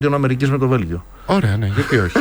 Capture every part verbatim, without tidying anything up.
Αμερικής με το Βέλγιο. Ωραία, ναι, γιατί όχι.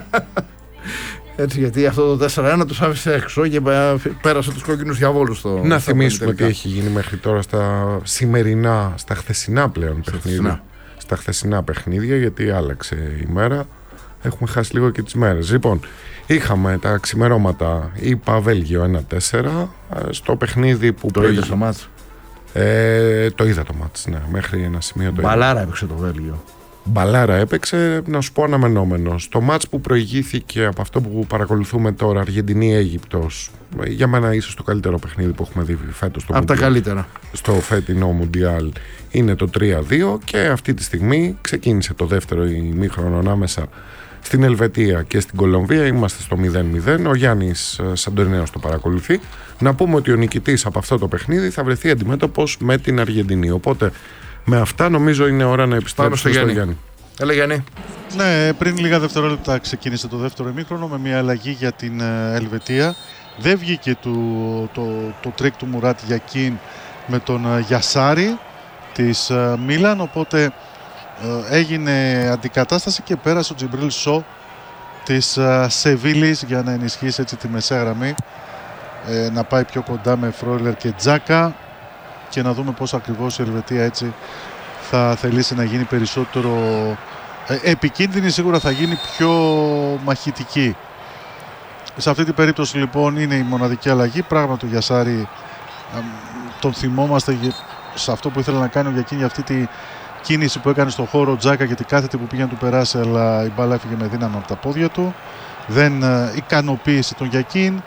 Έτσι, γιατί αυτό το τέσσερα ένα τους άφησε έξω και πέρασε τους κόκκινους διαβόλους στο. Να θυμίσουμε τι έχει γίνει μέχρι τώρα στα σημερινά, στα χθεσινά πλέον στα παιχνίδια. Χθεσινά. Στα χθεσινά παιχνίδια, γιατί άλλαξε η μέρα. Έχουμε χάσει λίγο και τις μέρες. Λοιπόν, είχαμε τα ξημερώματα ΙΠΑ Βέλγιο ένα τέσσερα στο παιχνίδι που. Το είδες το μάτς? Ε, το είδα το μάτς, ναι, μέχρι ένα σημείο το Μπαλάρα έπαιξε το Βέλγιο. Μπαλάρα έπαιξε, να σου πω αναμενόμενο. Στο μάτς που προηγήθηκε από αυτό που παρακολουθούμε τώρα, Αργεντινή-Αίγυπτος, για μένα ίσως το καλύτερο παιχνίδι που έχουμε δει φέτος στο από τα καλύτερα. Στο φετινό Μουντιάλ είναι το τρία δύο και αυτή τη στιγμή ξεκίνησε το δεύτερο ημίχρονο ανάμεσα στην Ελβετία και στην Κολομβία. Είμαστε στο μηδέν μηδέν. Ο Γιάννης Σαντορινέος το παρακολουθεί. Να πούμε ότι ο νικητής από αυτό το παιχνίδι θα βρεθεί αντιμέτωπος με την Αργεντινή. Οπότε με αυτά νομίζω είναι ώρα να επιστρέψουμε στο, στο Γιάννη. Έλα Γιάννη. Ναι, πριν λίγα δευτερόλεπτα ξεκίνησε το δεύτερο ημίχρονο με μια αλλαγή για την Ελβετία. Δεν βγήκε το, το, το τρίκ του Μουράτ Γιακίν με τον Γιασάρι της Μίλαν, οπότε έγινε αντικατάσταση και πέρασε ο Τζιμπρίλ Σο της Σεβίλης για να ενισχύσει έτσι τη μεσαία γραμμή, ε, να πάει πιο κοντά με Φρόιλερ και Τζάκα και να δούμε πώς ακριβώς η Ελβετία έτσι θα θελήσει να γίνει περισσότερο ε, επικίνδυνη, σίγουρα θα γίνει πιο μαχητική. Σε αυτή την περίπτωση λοιπόν είναι η μοναδική αλλαγή. Πράγματι ο Γιασάρι ε, τον θυμόμαστε σε αυτό που ήθελε να κάνει ο Γιακίν, για αυτή τη κίνηση που έκανε στον χώρο Τζάκα και την κάθετη που πήγε να του περάσει, αλλά η μπάλα έφυγε με δύναμη από τα πόδια του. Δεν ε, ικανοποίησε τον Γιακίν,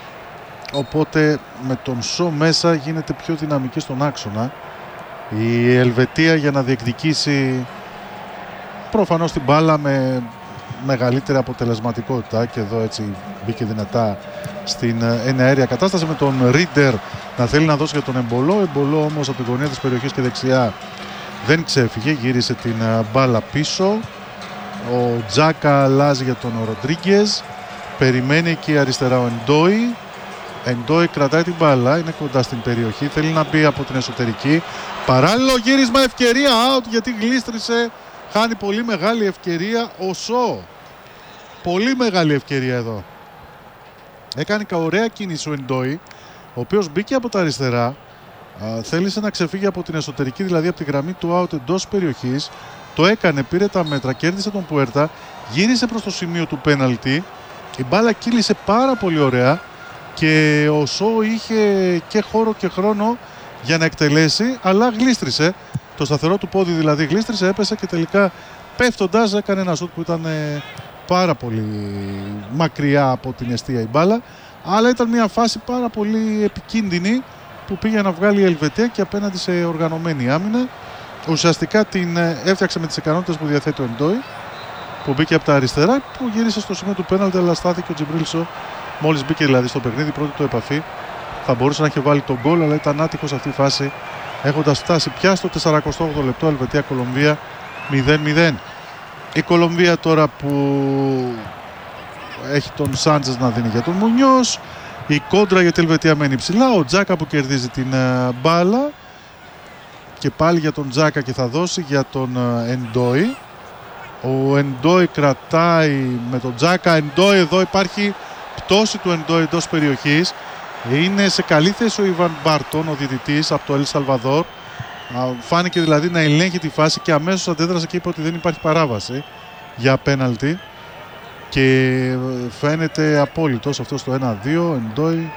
οπότε με τον Σο μέσα γίνεται πιο δυναμική στον άξονα η Ελβετία για να διεκδικήσει προφανώς την μπάλα με μεγαλύτερη αποτελεσματικότητα, και εδώ έτσι μπήκε δυνατά στην εναέρια κατάσταση με τον Ρίντερ να θέλει να δώσει για τον Εμπολό. Εμπολό όμως από την γωνία της περιοχής και δεξιά δεν ξέφυγε, γύρισε την μπάλα πίσω. Ο Τζάκα αλλάζει για τον Ροντρίγκες, περιμένει εκεί αριστερά ο Εντόι. Εντόι κρατάει την μπάλα, είναι κοντά στην περιοχή, θέλει να μπει από την εσωτερική. Παράλληλο γύρισμα, ευκαιρία out γιατί γλίστρισε, χάνει πολύ μεγάλη ευκαιρία ο Σο. Πολύ μεγάλη ευκαιρία εδώ. Έκανε ωραία κίνηση ο Εντόι, ο οποίος μπήκε από τα αριστερά. Uh, θέλησε να ξεφύγει από την εσωτερική, δηλαδή από τη γραμμή του out εντός περιοχής. Το έκανε, πήρε τα μέτρα, κέρδισε τον Πουέρτα, γύρισε προς το σημείο του πέναλτι. Η μπάλα κύλησε πάρα πολύ ωραία και ο Σο είχε και χώρο και χρόνο για να εκτελέσει, αλλά γλίστρισε. Το σταθερό του πόδι δηλαδή γλίστρισε, έπεσε και τελικά πέφτοντας έκανε ένα σουτ που ήταν ε, πάρα πολύ μακριά από την εστία η μπάλα, αλλά ήταν μια φάση πάρα πολύ επικίνδυνη που πήγε να βγάλει η Ελβετία και απέναντι σε οργανωμένη άμυνα. Ουσιαστικά την έφτιαξε με τις ικανότητες που διαθέτει ο Εντόι, που μπήκε από τα αριστερά, που γύρισε στο σημείο του πέναλτι, αλλά στάθηκε ο Τζιμπρίλ Σο. Μόλις μπήκε δηλαδή στο παιχνίδι, πρώτη του επαφή, θα μπορούσε να έχει βάλει τον γκολ, αλλά ήταν άτυχος αυτή η φάση, έχοντας φτάσει πια στο σαράντα όγδοο λεπτό. Ελβετία-Κολομβία μηδέν μηδέν. Η Κολομβία τώρα που έχει τον Σάντζες να δίνει για τον Μουνιός. Η κόντρα για την Ελβετία μένει ψηλά. Ο Τζάκα που κερδίζει την uh, μπάλα. Και πάλι για τον Τζάκα και θα δώσει για τον uh, Εντόι. Ο Εντόι κρατάει με τον Τζάκα. Εντόι, εδώ υπάρχει πτώση του Εντόι εντός περιοχής. Είναι σε καλή θέση ο Ιβαν Μπάρτον, ο διαιτητής από το Ελ Σαλβαδόρ. Uh, φάνηκε δηλαδή να ελέγχει τη φάση και αμέσως αντέδρασε και είπε ότι δεν υπάρχει παράβαση για πέναλτι. Και φαίνεται απόλυτος αυτό στο ένα δύο. Εντόι.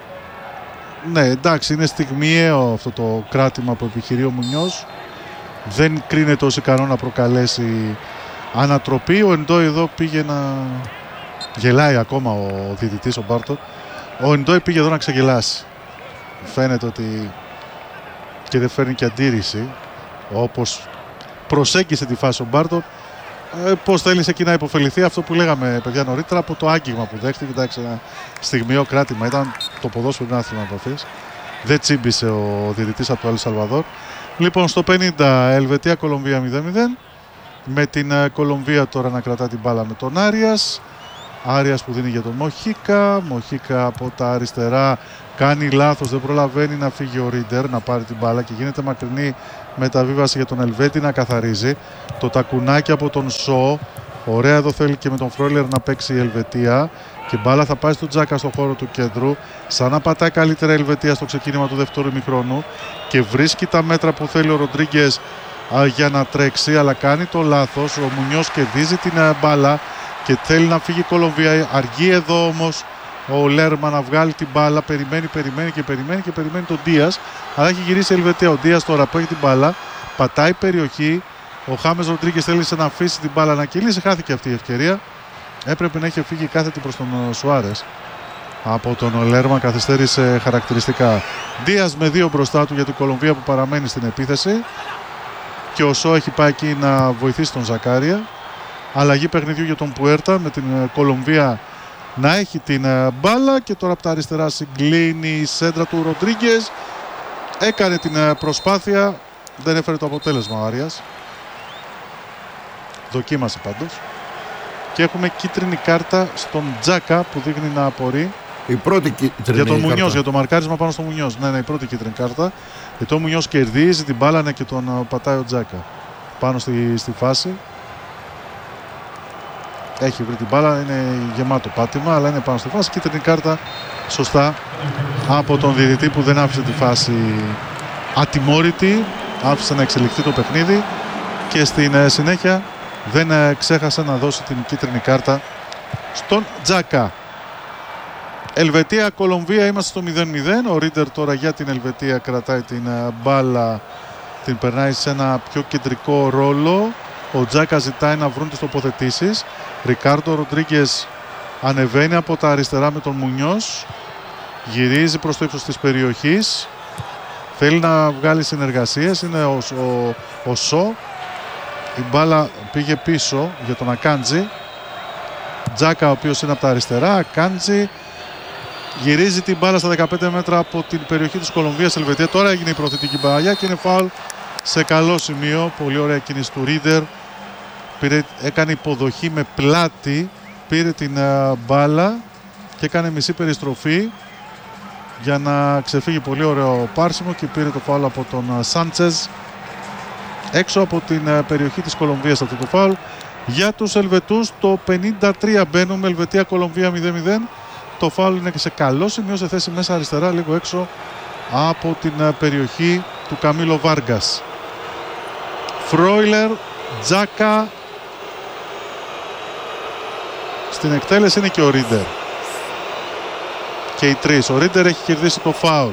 Ναι, εντάξει, είναι στιγμιαίο αυτό το κράτημα που επιχειρεί ο Μουνιός. Δεν κρίνεται ως ικανό να προκαλέσει ανατροπή. Ο Εντόι εδώ πήγε να γελάει ακόμα ο διαιτητής, ο Μπάρτον. Ο Εντόι πήγε εδώ να ξεγελάσει. Φαίνεται ότι και δεν φέρνει και αντίρρηση, όπως προσέγγισε τη φάση ο Μπάρτον. Ε, πώς θέλησε εκεί να υποφεληθεί, αυτό που λέγαμε παιδιά νωρίτερα, από το άγγιγμα που δέχτηκε. Εντάξει, ένα στιγμιαίο κράτημα ήταν, το ποδόσφαιρο είναι άθλημα επαφής. Δεν τσίμπησε ο διαιτητής από το Ελ Σαλβαδόρ. Λοιπόν, στο πενήντα Ελβετία-Κολομβία μηδέν μηδέν. Με την uh, Κολομβία τώρα να κρατά την μπάλα με τον Άριας. Άριας που δίνει για τον Μοχίκα. Μοχίκα από τα αριστερά κάνει λάθος, δεν προλαβαίνει να φύγει ο Ρίντερ να πάρει την μπάλα και γίνεται μακρινή μεταβίβαση για τον Ελβέτη να καθαρίζει. Το τακουνάκι από τον Σο. Ωραία, εδώ θέλει και με τον Φρόιλερ να παίξει η Ελβετία. Και μπάλα θα πάει στον Τζάκα στο χώρο του κέντρου. Σαν να πατάει καλύτερα η Ελβετία στο ξεκίνημα του δεύτερου ημιχρόνου. Και βρίσκει τα μέτρα που θέλει ο Ροντρίγκες για να τρέξει. Αλλά κάνει το λάθος. Ο Μουνιός κερδίζει την α, μπάλα και θέλει να φύγει η Κολομβία. Αργεί εδώ όμως ο Λέρμα να βγάλει την μπάλα. Περιμένει, περιμένει και περιμένει και περιμένει τον Ντίας. Αλλά έχει γυρίσει η Ελβετία. Ο Ντίας τώρα που έχει την μπάλα πατάει περιοχή. Ο Χάμες Ροντρίγκες θέλησε να αφήσει την μπάλα να κυλήσει. Χάθηκε αυτή η ευκαιρία. Έπρεπε να έχει φύγει κάθετη προς τον Σουάρες. Από τον Λέρμα καθυστέρησε χαρακτηριστικά. Ντίας με δύο μπροστά του για την Κολομβία που παραμένει στην επίθεση. Και ο Σο έχει πάει εκεί να βοηθήσει τον Ζακάρια. Αλλαγή παιχνιδιού για τον Πουέρτα με την Κολομβία να έχει την μπάλα. Και τώρα από τα αριστερά συγκλίνει η σέντρα του Ροντρίγκες. Έκανε την προσπάθεια. Δεν έφερε το αποτέλεσμα ο Άριας. Δοκίμασε πάντως. Και έχουμε κίτρινη κάρτα στον Τζάκα που δείχνει να απορεί. Η πρώτη κίτρινη για τον κάρτα. Μουνιός, για το μαρκάρισμα πάνω στο Μουνιός. Ναι, ναι, η πρώτη κίτρινη κάρτα. Γιατί ο Μουνιός κερδίζει την μπάλα ναι, και τον πατάει ο Τζάκα πάνω στη, στη φάση. Έχει βρει την μπάλα, είναι γεμάτο πάτημα, αλλά είναι πάνω στη φάση. Κίτρινη κάρτα σωστά από τον διαιτητή που δεν άφησε τη φάση ατιμόρυτη. Άφησε να εξελιχθεί το παιχνίδι και στην συνέχεια δεν ξέχασε να δώσει την κίτρινη κάρτα στον Τζάκα. Ελβετία-Κολομβία, είμαστε στο μηδέν μηδέν. Ο Ρίντερ τώρα για την Ελβετία κρατάει την μπάλα, την περνάει σε ένα πιο κεντρικό ρόλο. Ο Τζάκα ζητάει να βρουν τις τοποθετήσεις. Ρικάρντο Ροντρίγκες ανεβαίνει από τα αριστερά με τον Μουνιός. Γυρίζει προς το ύψος της περιοχής. Θέλει να βγάλει συνεργασίες. Είναι ο, ο, ο Σο. Η μπάλα πήγε πίσω για τον Ακάντζη. Τζάκα ο οποίος είναι από τα αριστερά. Ακάντζη γυρίζει την μπάλα στα δεκαπέντε μέτρα από την περιοχή της Κολομβίας. Ελβετία. Τώρα έγινε η προθετική μπαλιά και είναι φάουλ σε καλό σημείο. Πολύ ωραία κίνηση του Ρίντερ. Πήρε, έκανε υποδοχή με πλάτη. Πήρε την uh, μπάλα και έκανε μισή περιστροφή για να ξεφύγει. Πολύ ωραίο πάρσιμο και πήρε το φάουλ από τον uh, Σάντσεζ. Έξω από την uh, περιοχή της Κολομβίας αυτό το φάουλ. Για τους Ελβετούς το πενήντα τρία μπαίνουμε. Ελβετία-Κολομβία μηδέν μηδέν. Το φάουλ είναι και σε καλό σημείο, σε θέση μέσα αριστερά, λίγο έξω από την uh, περιοχή του Καμίλο Βάργκας. Φρόιλερ, Τζάκα. Στην εκτέλεση είναι και ο Ρίντερ. Και οι τρεις. Ο Ρίντερ έχει κερδίσει το φάουλ.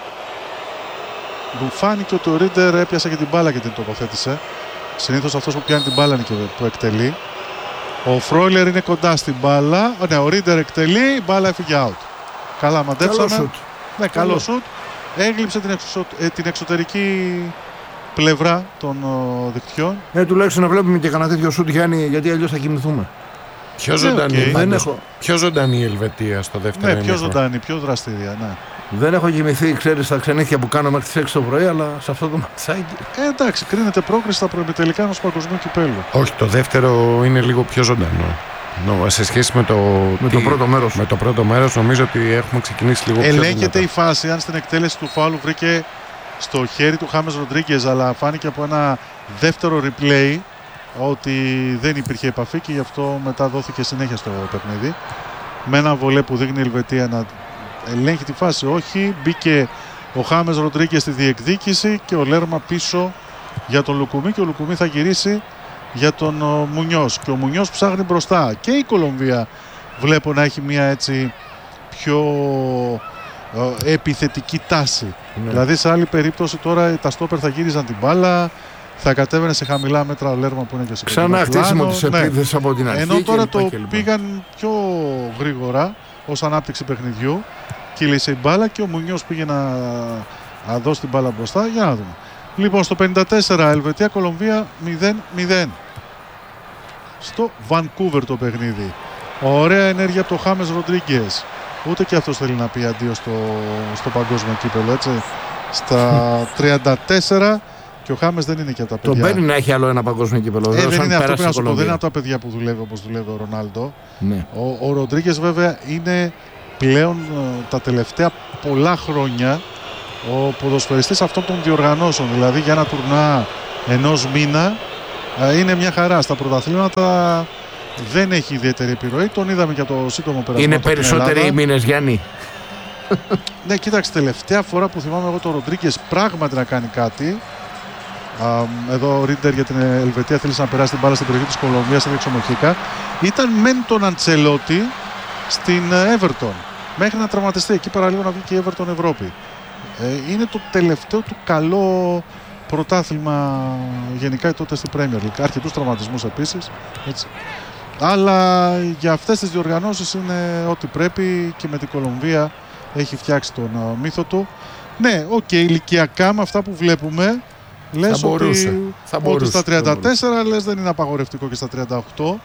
Μου φάνηκε ότι ο Ρίντερ έπιασε και την μπάλα και την τοποθέτησε. Συνήθως αυτός που πιάνει την μπάλα είναι και που εκτελεί. Ο Φρόιλερ είναι κοντά στην μπάλα. Ναι, ο Ρίντερ εκτελεί, η μπάλα έφυγε out. Καλά, μαντέψαμε. Καλό σουτ. Ναι, καλό σουτ. Έγλειψε την, εξω... ε, την εξωτερική πλευρά των ο, δικτυών. Ε, τουλάχιστον να βλέπουμε και κανένα τέτοιο σουτ, Γιάννη, γιατί αλλιώς θα κοιμηθούμε. Πιο ζωντανή, okay. πάντως, έχω... πιο ζωντανή η Ελβετία στο δεύτερο. Ναι, πιο ζωντανή, πιο δραστήρια, ναι. Δεν έχω κοιμηθεί, ξέρεις, στα ξενύχια που κάνω μέχρι τις έξι το πρωί, αλλά σε αυτό το ματσάκι. Ε, εντάξει, κρίνεται πρόκριση στα προημιτελικά ενός παγκοσμίου κυπέλλου. Όχι, το δεύτερο είναι λίγο πιο ζωντανό. No, σε σχέση με το, με τι, το πρώτο μέρος. Με το πρώτο μέρος νομίζω ότι έχουμε ξεκινήσει λίγο πιο Ελέγχεται δυνατά. η φάση, αν στην εκτέλεση του φάουλου βρήκε στο χέρι του Χάμες Ροντρίγκες, αλλά φάνηκε από ένα δεύτερο replay ότι δεν υπήρχε επαφή και γι' αυτό μετά δόθηκε συνέχεια στο παιχνίδι. Με ένα βολέ που δείχνει η Ελβετία να ελέγχει τη φάση, όχι. Μπήκε ο Χάμες Ροντρίγκες στη διεκδίκηση και ο Λέρμα πίσω για τον Λουκουμί και ο Λουκουμί θα γυρίσει για τον ο, Μουνιός και ο Μουνιός ψάχνει μπροστά. Και η Κολομβία βλέπω να έχει μια έτσι πιο ε, επιθετική τάση. Ναι. Δηλαδή σε άλλη περίπτωση τώρα τα στόπερ θα γύριζαν την μπάλα, θα κατέβαινε σε χαμηλά μέτρα ο Λέρμα που είναι και σε ξανά χτίσιμο της επίθεσης ναι. από την αρχή. Ενώ τώρα και το και πήγαν πιο γρήγορα ως ανάπτυξη παιχνιδιού. Κύλησε η μπάλα και ο Μουνιός πήγε να, να δώσει την μπάλα μπροστά. Για να δούμε. Λοιπόν, στο πενήντα τέσσερα Ελβετία-Κολομβία μηδέν μηδέν. Στο Βανκούβερ το παιχνίδι. Ωραία ενέργεια από το Χάμες Ροντρίγκες. Ούτε και αυτός θέλει να πει αντίο στο, στο παγκόσμιο κύπελλο, έτσι. Στα τριάντα τέσσερα Και ο Χάμες δεν είναι και από τα Το παιδιά. μπαίνει να έχει άλλο ένα παγκόσμιο κύπελο. Ε, Βέβαια, δεν σαν είναι αυτό που πέρασε να η σου πω, δεν είναι Κολομβία. από τα παιδιά που δουλεύει όπως δουλεύει ο Ρονάλντο. Ναι. Ο, ο Ροντρίγκες βέβαια είναι πλέον ε, τα τελευταία πολλά χρόνια ο ποδοσφαιριστής αυτών των διοργανώσεων. Δηλαδή για ένα τουρνά ενός μήνα ε, είναι μια χαρά. Στα πρωταθλήματα δεν έχει ιδιαίτερη επιρροή. Τον είδαμε και το σύντομο περασμό. Είναι από την περισσότεροι οι Ελλάδα. μήνες, Γιάννη. Ναι, κοίταξε, τελευταία φορά που θυμάμαι εγώ τον Ροντρίγκες πράγματι να κάνει κάτι. Α, εδώ ο Ρίντερ για την Ελβετία θέλησε να περάσει την μπάλα στην περιοχή της Κολομβίας, έδειξε ο Μοχίκα. Ήταν μεν τον Αντσελότη στην Everton μέχρι να τραυματιστεί. Εκεί παραλίγο να βγει και η Everton Ευρώπη. Ε, είναι το τελευταίο του καλό πρωτάθλημα γενικά τότε στην Premier League. Αρκετούς τραυματισμούς επίσης. Έτσι. Αλλά για αυτές τις διοργανώσεις είναι ό,τι πρέπει και με την Κολομβία έχει φτιάξει τον uh, μύθο του. Ναι, οκ, okay, ηλικιακά με αυτά που βλέπουμε λες Θα μπορούσε. ότι, Θα ότι μπορούσε. στα τριάντα τέσσερα λες δεν είναι απαγορευτικό και στα τριάντα οκτώ.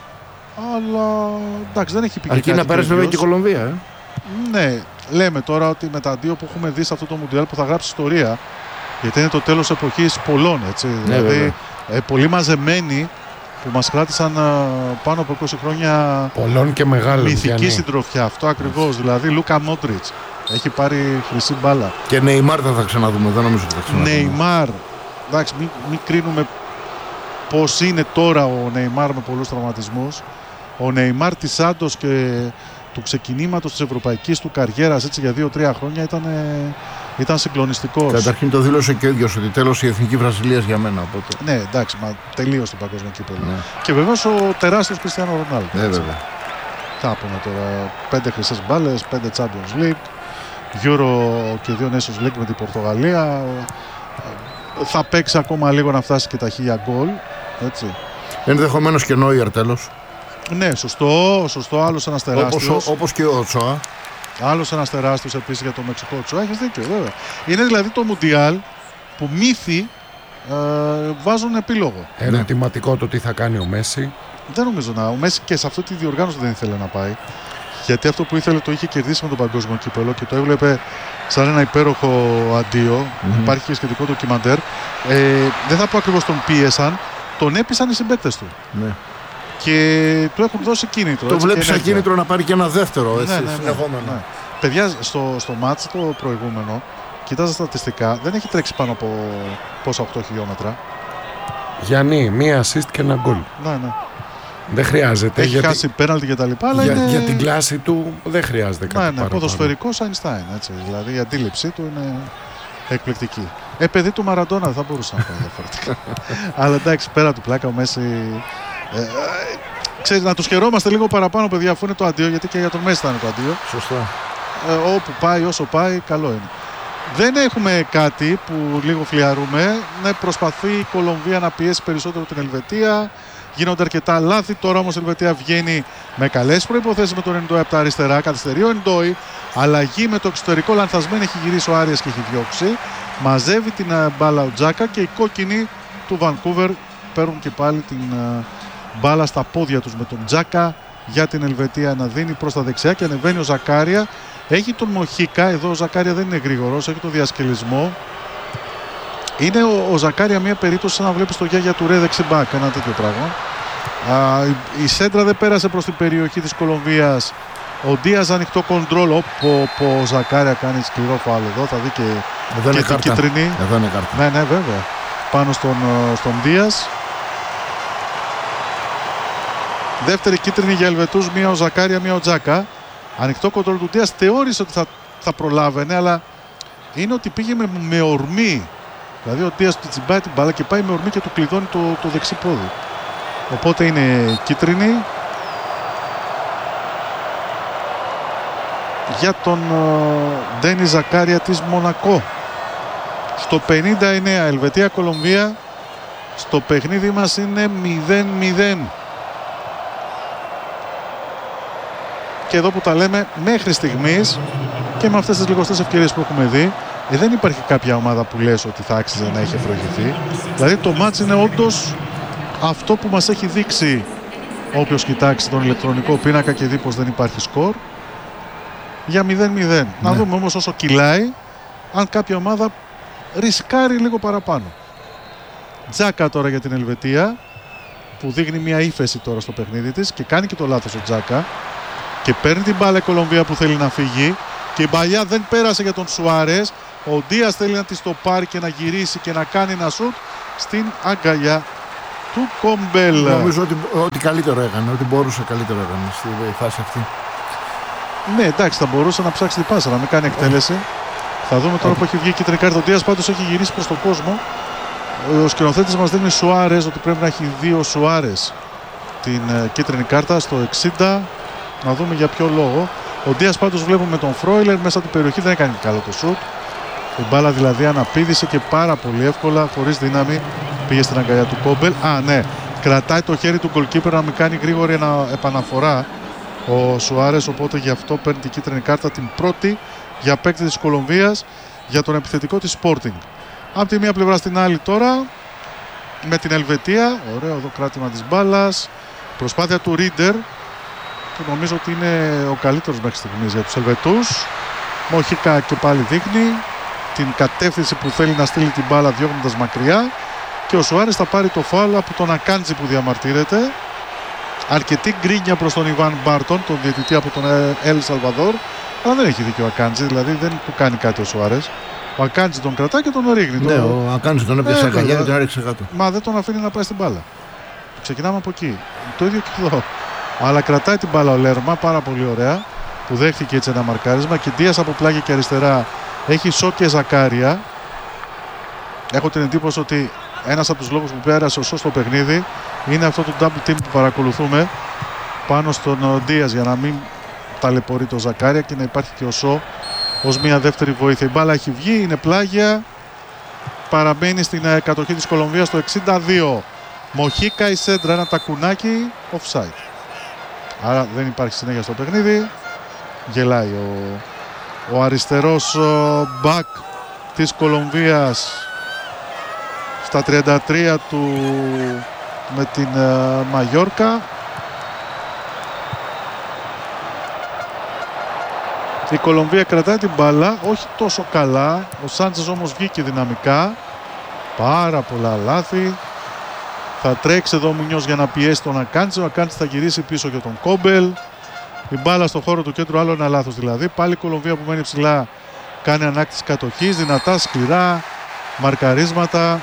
Αλλά εντάξει, δεν έχει πει και Αρκεί κάτι να πέρασε βέβαια και η τέτοιος. Κολομβία. Ε. Ναι, λέμε τώρα ότι με τα δύο που έχουμε δει σε αυτό το Μουντιάλ που θα γράψει ιστορία, γιατί είναι το τέλος εποχής πολλών, έτσι. Ναι, δηλαδή ε, πολύ μαζεμένοι που μας κράτησαν α, πάνω από είκοσι χρόνια Πολλών και μεγάλων. μυθική Γιάννη. συντροφιά. Αυτό ακριβώς. Δηλαδή Λούκα Μόντριτς έχει πάρει χρυσή μπάλα. Και Νεϊμάρ θα, θα ξαναδούμε. Δεν νομίζω ότι θα ξαναδούμε. Νεϊμάρ. Εντάξει, μην, μην κρίνουμε πώς είναι τώρα ο Νεϊμάρ με πολλούς τραυματισμούς. Ο Νεϊμάρ της Σάντος και του ξεκινήματος της ευρωπαϊκής του καριέρας έτσι για δύο τρία χρόνια ήταν, ήταν συγκλονιστικός. Καταρχήν το δήλωσε και ο ίδιος ότι τέλος η εθνική Βραζιλίας για μένα. Οπότε. Ναι, εντάξει, μα τελείωσε το παγκόσμιο κύπελλο. Ναι. Και βεβαίως ο τεράστιος Κριστιάνο Ρονάλντο. Ναι, βέβαια. Θα πούμε τώρα πέντε χρυσές μπάλες, πέντε Champions League, Euro και δύο Nations League με την Πορτογαλία. Θα παίξει ακόμα λίγο να φτάσει και τα χίλια γκολ. Έτσι. Ενδεχομένως και Νόιερ τέλος. Ναι, σωστό, σωστό. Άλλος ένας τεράστιος. Όπως, όπως και ο Τσοά. Άλλος ένας τεράστιος επίσης για το Μεξικό Τσο. Έχεις δίκιο, βέβαια. Είναι δηλαδή το Μουντιάλ που μύθοι ε, βάζουν επίλογο. Ερωτηματικό το τι θα κάνει ο Μέση. Δεν νομίζω να. Ο Μέση και σε αυτή τη διοργάνωση δεν ήθελε να πάει. Γιατί αυτό που ήθελε το είχε κερδίσει με τον παγκόσμιο κύπελο και το έβλεπε σαν ένα υπέροχο αντίο. Mm-hmm. Υπάρχει και σχετικό ντοκιμαντέρ. Ε, δεν θα πω ακριβώς τον πίεσαν, τον έπεισαν οι συμπαίκτες του. Ναι. Και του έχουν δώσει κίνητρο. Το έτσι, βλέπεις και σαν ενέργεια. κίνητρο να πάρει και ένα δεύτερο έτσι, Ναι, ναι, ναι, συνεχόμενο. ναι. Παιδιά, στο, στο μάτς το προηγούμενο, κοιτάζα στατιστικά, δεν έχει τρέξει πάνω από πόσα οκτώ χιλιόμετρα. Γιάννη, μία assist και ένα γκολ. Ναι, ναι. Δεν χρειάζεται. Έχει γιατί, χάσει πέναλτι και τα λοιπά, αλλά για, είναι... για την κλάση του δεν χρειάζεται κάτι Ναι, ναι, παραπάνω. ποδοσφαιρικός Einstein, έτσι. Δηλαδή η αντίληψή του είναι εκπληκτική. Ε, παιδί του Μαραντόνα δεν θα μπορούσε να πάει διαφορετικά. Αλλά εντάξει, πέρα του πλάκα, ο Μέση... Ε, ε, ξέρεις, να τους χαιρόμαστε λίγο παραπάνω, παιδιά, αφού είναι το αντίο, γιατί και για τον Μέση θα είναι το αντίο. Σωστά. Ε, όπου πάει, όσο πάει, καλό είναι. Δεν έχουμε κάτι που λίγο φλιαρούμε. Ναι, προσπαθεί η Κολομβία να πιέσει περισσότερο την Ελβετία. Γίνονται αρκετά λάθη. Τώρα όμως η Ελβετία βγαίνει με καλές προϋποθέσεις με τον Εντόι από τα αριστερά. Καθυστερεί ο Εντόι. Αλλαγή με το εξωτερικό λανθασμένο. Έχει γυρίσει ο Άριας και έχει διώξει. Μαζεύει την μπάλα ο Τζάκα και οι κόκκινοι του Βανκούβερ παίρνουν και πάλι την μπάλα στα πόδια τους με τον Τζάκα για την Ελβετία να δίνει προς τα δεξιά και ανεβαίνει ο Ζακάρια. Έχει τον Μοχίκα, εδώ ο Ζακάρια δεν είναι γρήγορος, έχει τον διασκελισμό. Είναι ο, ο Ζακάρια μια περίπτωση σαν να βλέπεις το Γιάγια του Ρε δεξιμπάκ, ένα τέτοιο πράγμα. Α, η, η σέντρα δεν πέρασε προς την περιοχή της Κολομβίας. Ο Ντίας ανοιχτό κοντρόλ. Όπου ο Ζακάρια κάνει σκληρό φάουλ εδώ, θα δει και, Εδώ και είναι την κάρτα. κίτρινη. Εδώ είναι κάρτα. Ναι, ναι, βέβαια. Πάνω στον, στον Ντίας. Δεύτερη κίτρινη για Ελβετούς, μία ο Ζακάρια, μία ο Τζάκα. Ανοιχτό κοντρόλ του Ντίας, θεώρησε ότι θα, θα προλάβαινε, αλλά είναι ότι πήγε με, με ορμή. Δηλαδή ο Ντίας του τσιμπάει την μπάλα και πάει με ορμή και του κλειδώνει το, το δεξί πόδι. Οπότε είναι κίτρινη. Για τον Ντένι Ζακάρια της Μονακό. Στο πενήντα εννέα Ελβετία-Κολομβία. Στο παιχνίδι μας είναι μηδέν μηδέν. Και εδώ που τα λέμε μέχρι στιγμής και με αυτές τις λιγοστές ευκαιρίες που έχουμε δει, ε, δεν υπάρχει κάποια ομάδα που λες ότι θα άξιζε να είχε προηγηθεί. Δηλαδή το μάτς είναι όντως αυτό που μας έχει δείξει όποιος κοιτάξει τον ηλεκτρονικό πίνακα και δει πως δεν υπάρχει σκορ, για μηδέν μηδέν. Ναι. Να δούμε όμως όσο κυλάει αν κάποια ομάδα ρισκάρει λίγο παραπάνω. Τζάκα τώρα για την Ελβετία, που δείχνει μια ύφεση τώρα στο παιχνίδι της και κάνει και το λάθος ο Τζάκα και παίρνει την μπάλα η Κολομβία που θέλει να φύγει και η παλιά δεν πέρασε για τον Σουάρες. Ο Ντίας θέλει να τη το πάρει και να γυρίσει και να κάνει ένα σουτ στην αγκαλιά του Κόμπελ. Νομίζω ότι, ότι καλύτερο έκανε, ότι μπορούσε καλύτερο έκανε στη φάση αυτή. Ναι, εντάξει, θα μπορούσε να ψάξει την πάσα, να μην κάνει εκτέλεση. Θα δούμε τώρα που έχει βγει η κίτρινη κάρτα. Ο Ντίας πάντως έχει γυρίσει προς τον κόσμο. Ο σκηνοθέτης μας δίνει Σουάρες, ότι πρέπει να έχει δύο Σουάρες την uh, κίτρινη κάρτα στο εξήντα. Να δούμε για ποιο λόγο. Ο Ντίας πάντως βλέπουμε τον Φρόιλερ μέσα την περιοχή, δεν έκανε καλό το σουτ. Η μπάλα δηλαδή αναπήδησε και πάρα πολύ εύκολα, χωρίς δύναμη, πήγε στην αγκαλιά του Κόμπελ. Α, ναι, κρατάει το χέρι του goalkeeper να μην κάνει γρήγορη επαναφορά ο Σουάρες, οπότε γι' αυτό παίρνει την κίτρινη κάρτα, την πρώτη για παίκτη της Κολομβίας για τον επιθετικό της Sporting. Από τη μία πλευρά στην άλλη τώρα με την Ελβετία. Ωραίο εδώ κράτημα της μπάλας. Προσπάθεια του Ρίντερ, που νομίζω ότι είναι ο καλύτερος μέχρι στιγμής για τους Ελβετούς. Μοχίκα και πάλι δείχνει την κατεύθυνση που θέλει να στείλει την μπάλα διώχνοντας μακριά. Και ο Σουάρες θα πάρει το φάουλ από τον Ακάντζη που διαμαρτύρεται. Αρκετή γκρίνια προς τον Ιβάν Μπάρτον, τον διαιτητή από τον Ελ Σαλβαδόρ. Αλλά δεν έχει δίκιο ο Ακάντζη, δηλαδή δεν του κάνει κάτι ο Σουάρες. Ο Ακάντζη τον κρατάει και τον ρίχνει. Ναι, τον... ο Ακάντζη τον έπιασε αγκαλιά και τον έριξε κάτω. Μα δεν τον αφήνει να πάει στην μπάλα. Ξεκινάμε από εκεί. Το ίδιο και εδώ. Αλλά κρατάει την μπάλα ο Λέρμα, πάρα πολύ ωραία, που δέχτηκε έτσι ένα μαρκάρισμα. Και Ντίας από πλάγια και αριστερά έχει Σο και Ζακάρια. Έχω την εντύπωση ότι ένας από τους λόγους που πέρασε ο Σο στο παιχνίδι είναι αυτό το double team που παρακολουθούμε πάνω στον Ντίας, για να μην ταλαιπωρεί το Ζακάρια και να υπάρχει και ο Σο ως μια δεύτερη βοήθεια. Η μπάλα έχει βγει, είναι πλάγια, παραμένει στην κατοχή της Κολομβίας στο εξήντα δύο. Μοχίκα η σέντρα, ένα τακουνάκι, offside. Άρα δεν υπάρχει συνέχεια στο παιχνίδι. Γελάει ο, ο αριστερός μπακ της Κολομβίας στα τριάντα τρία του με την uh, Μαγιόρκα. Η Κολομβία κρατάει την μπάλα, όχι τόσο καλά. Ο Σάντσες όμως βγήκε δυναμικά. Πάρα πολλά λάθη. Θα τρέξει εδώ ο Μουνιός για να πιέσει τον Ακάντζη. Ο Ακάντζη θα γυρίσει πίσω για τον Κόμπελ. Η μπάλα στο χώρο του κέντρου, άλλο ένα λάθος δηλαδή. Πάλι η Κολομβία που μένει ψηλά κάνει ανάκτηση κατοχής. Δυνατά, σκληρά, μαρκαρίσματα.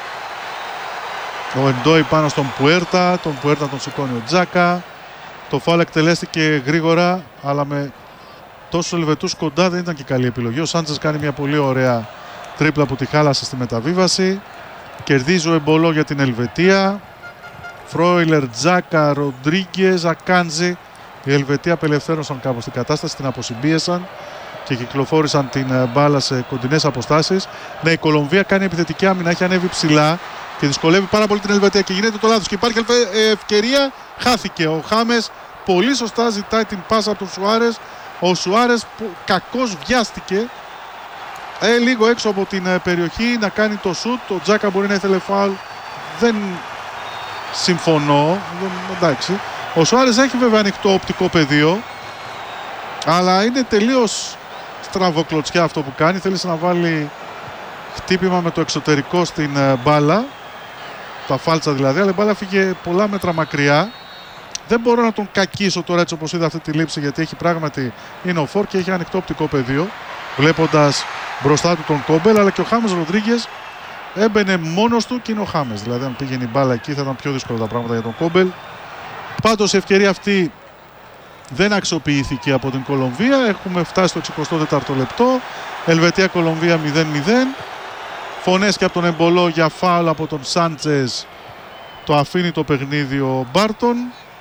Ο Εντόι πάνω στον Πουέρτα. Τον Πουέρτα τον σηκώνει ο Τζάκα. Το φάουλ εκτελέστηκε γρήγορα, αλλά με τόσους Ελβετούς κοντά δεν ήταν και καλή επιλογή. Ο Σάντσες κάνει μια πολύ ωραία τρίπλα που τη χάλασε στη μεταβίβαση. Κερδίζει ο Εμπολό για την Ελβετία. Φρόιλερ, Τζάκα, Ροντρίγκες, Ακάντζη. Οι Ελβετοί απελευθέρωσαν κάπως την κατάσταση, την αποσυμπίεσαν και κυκλοφόρησαν την μπάλα σε κοντινές αποστάσεις. Ναι, η Κολομβία κάνει επιθετική άμυνα, έχει ανέβει ψηλά και δυσκολεύει πάρα πολύ την Ελβετία και γίνεται το λάθος. Και υπάρχει ευκαιρία, χάθηκε. Ο Χάμες πολύ σωστά ζητάει την πάσα από τον Σουάρες. Ο Σουάρες που κακώς βιάστηκε ε, λίγο έξω από την ε, περιοχή να κάνει το σουτ. Ο Τζάκα μπορεί να ήθελε φάουλ. Δεν συμφωνώ. Δεν, εντάξει. Ο Σουάρες έχει βέβαια ανοιχτό οπτικό πεδίο, αλλά είναι τελείως στραβοκλωτσιά αυτό που κάνει. Θέλησε να βάλει χτύπημα με το εξωτερικό στην ε, μπάλα. Τα φάλτσα δηλαδή, αλλά η μπάλα φύγε πολλά μέτρα μακριά. Δεν μπορώ να τον κακίσω τώρα έτσι όπως είδα αυτή τη λήψη, γιατί έχει πράγματι, είναι ο Φορ και έχει ανοιχτό οπτικό πεδίο, βλέποντας μπροστά του τον Κόμπελ, αλλά και ο Χάμες Ροντρίγκες έμπαινε μόνος του και είναι ο Χάμες. Δηλαδή αν πήγαινε η μπάλα εκεί θα ήταν πιο δύσκολα τα πράγματα για τον Κόμπελ. Πάντως η ευκαιρία αυτή δεν αξιοποιήθηκε από την Κολομβία. Έχουμε φτάσει στο εξηκοστό τέταρτο λεπτό. Ελβετία-Κολομβία μηδέν μηδέν. Φωνές και από τον Εμπολό για φάουλ από τον Σάντσες. Το αφήνει το παιχνίδι ο Μπάρτον.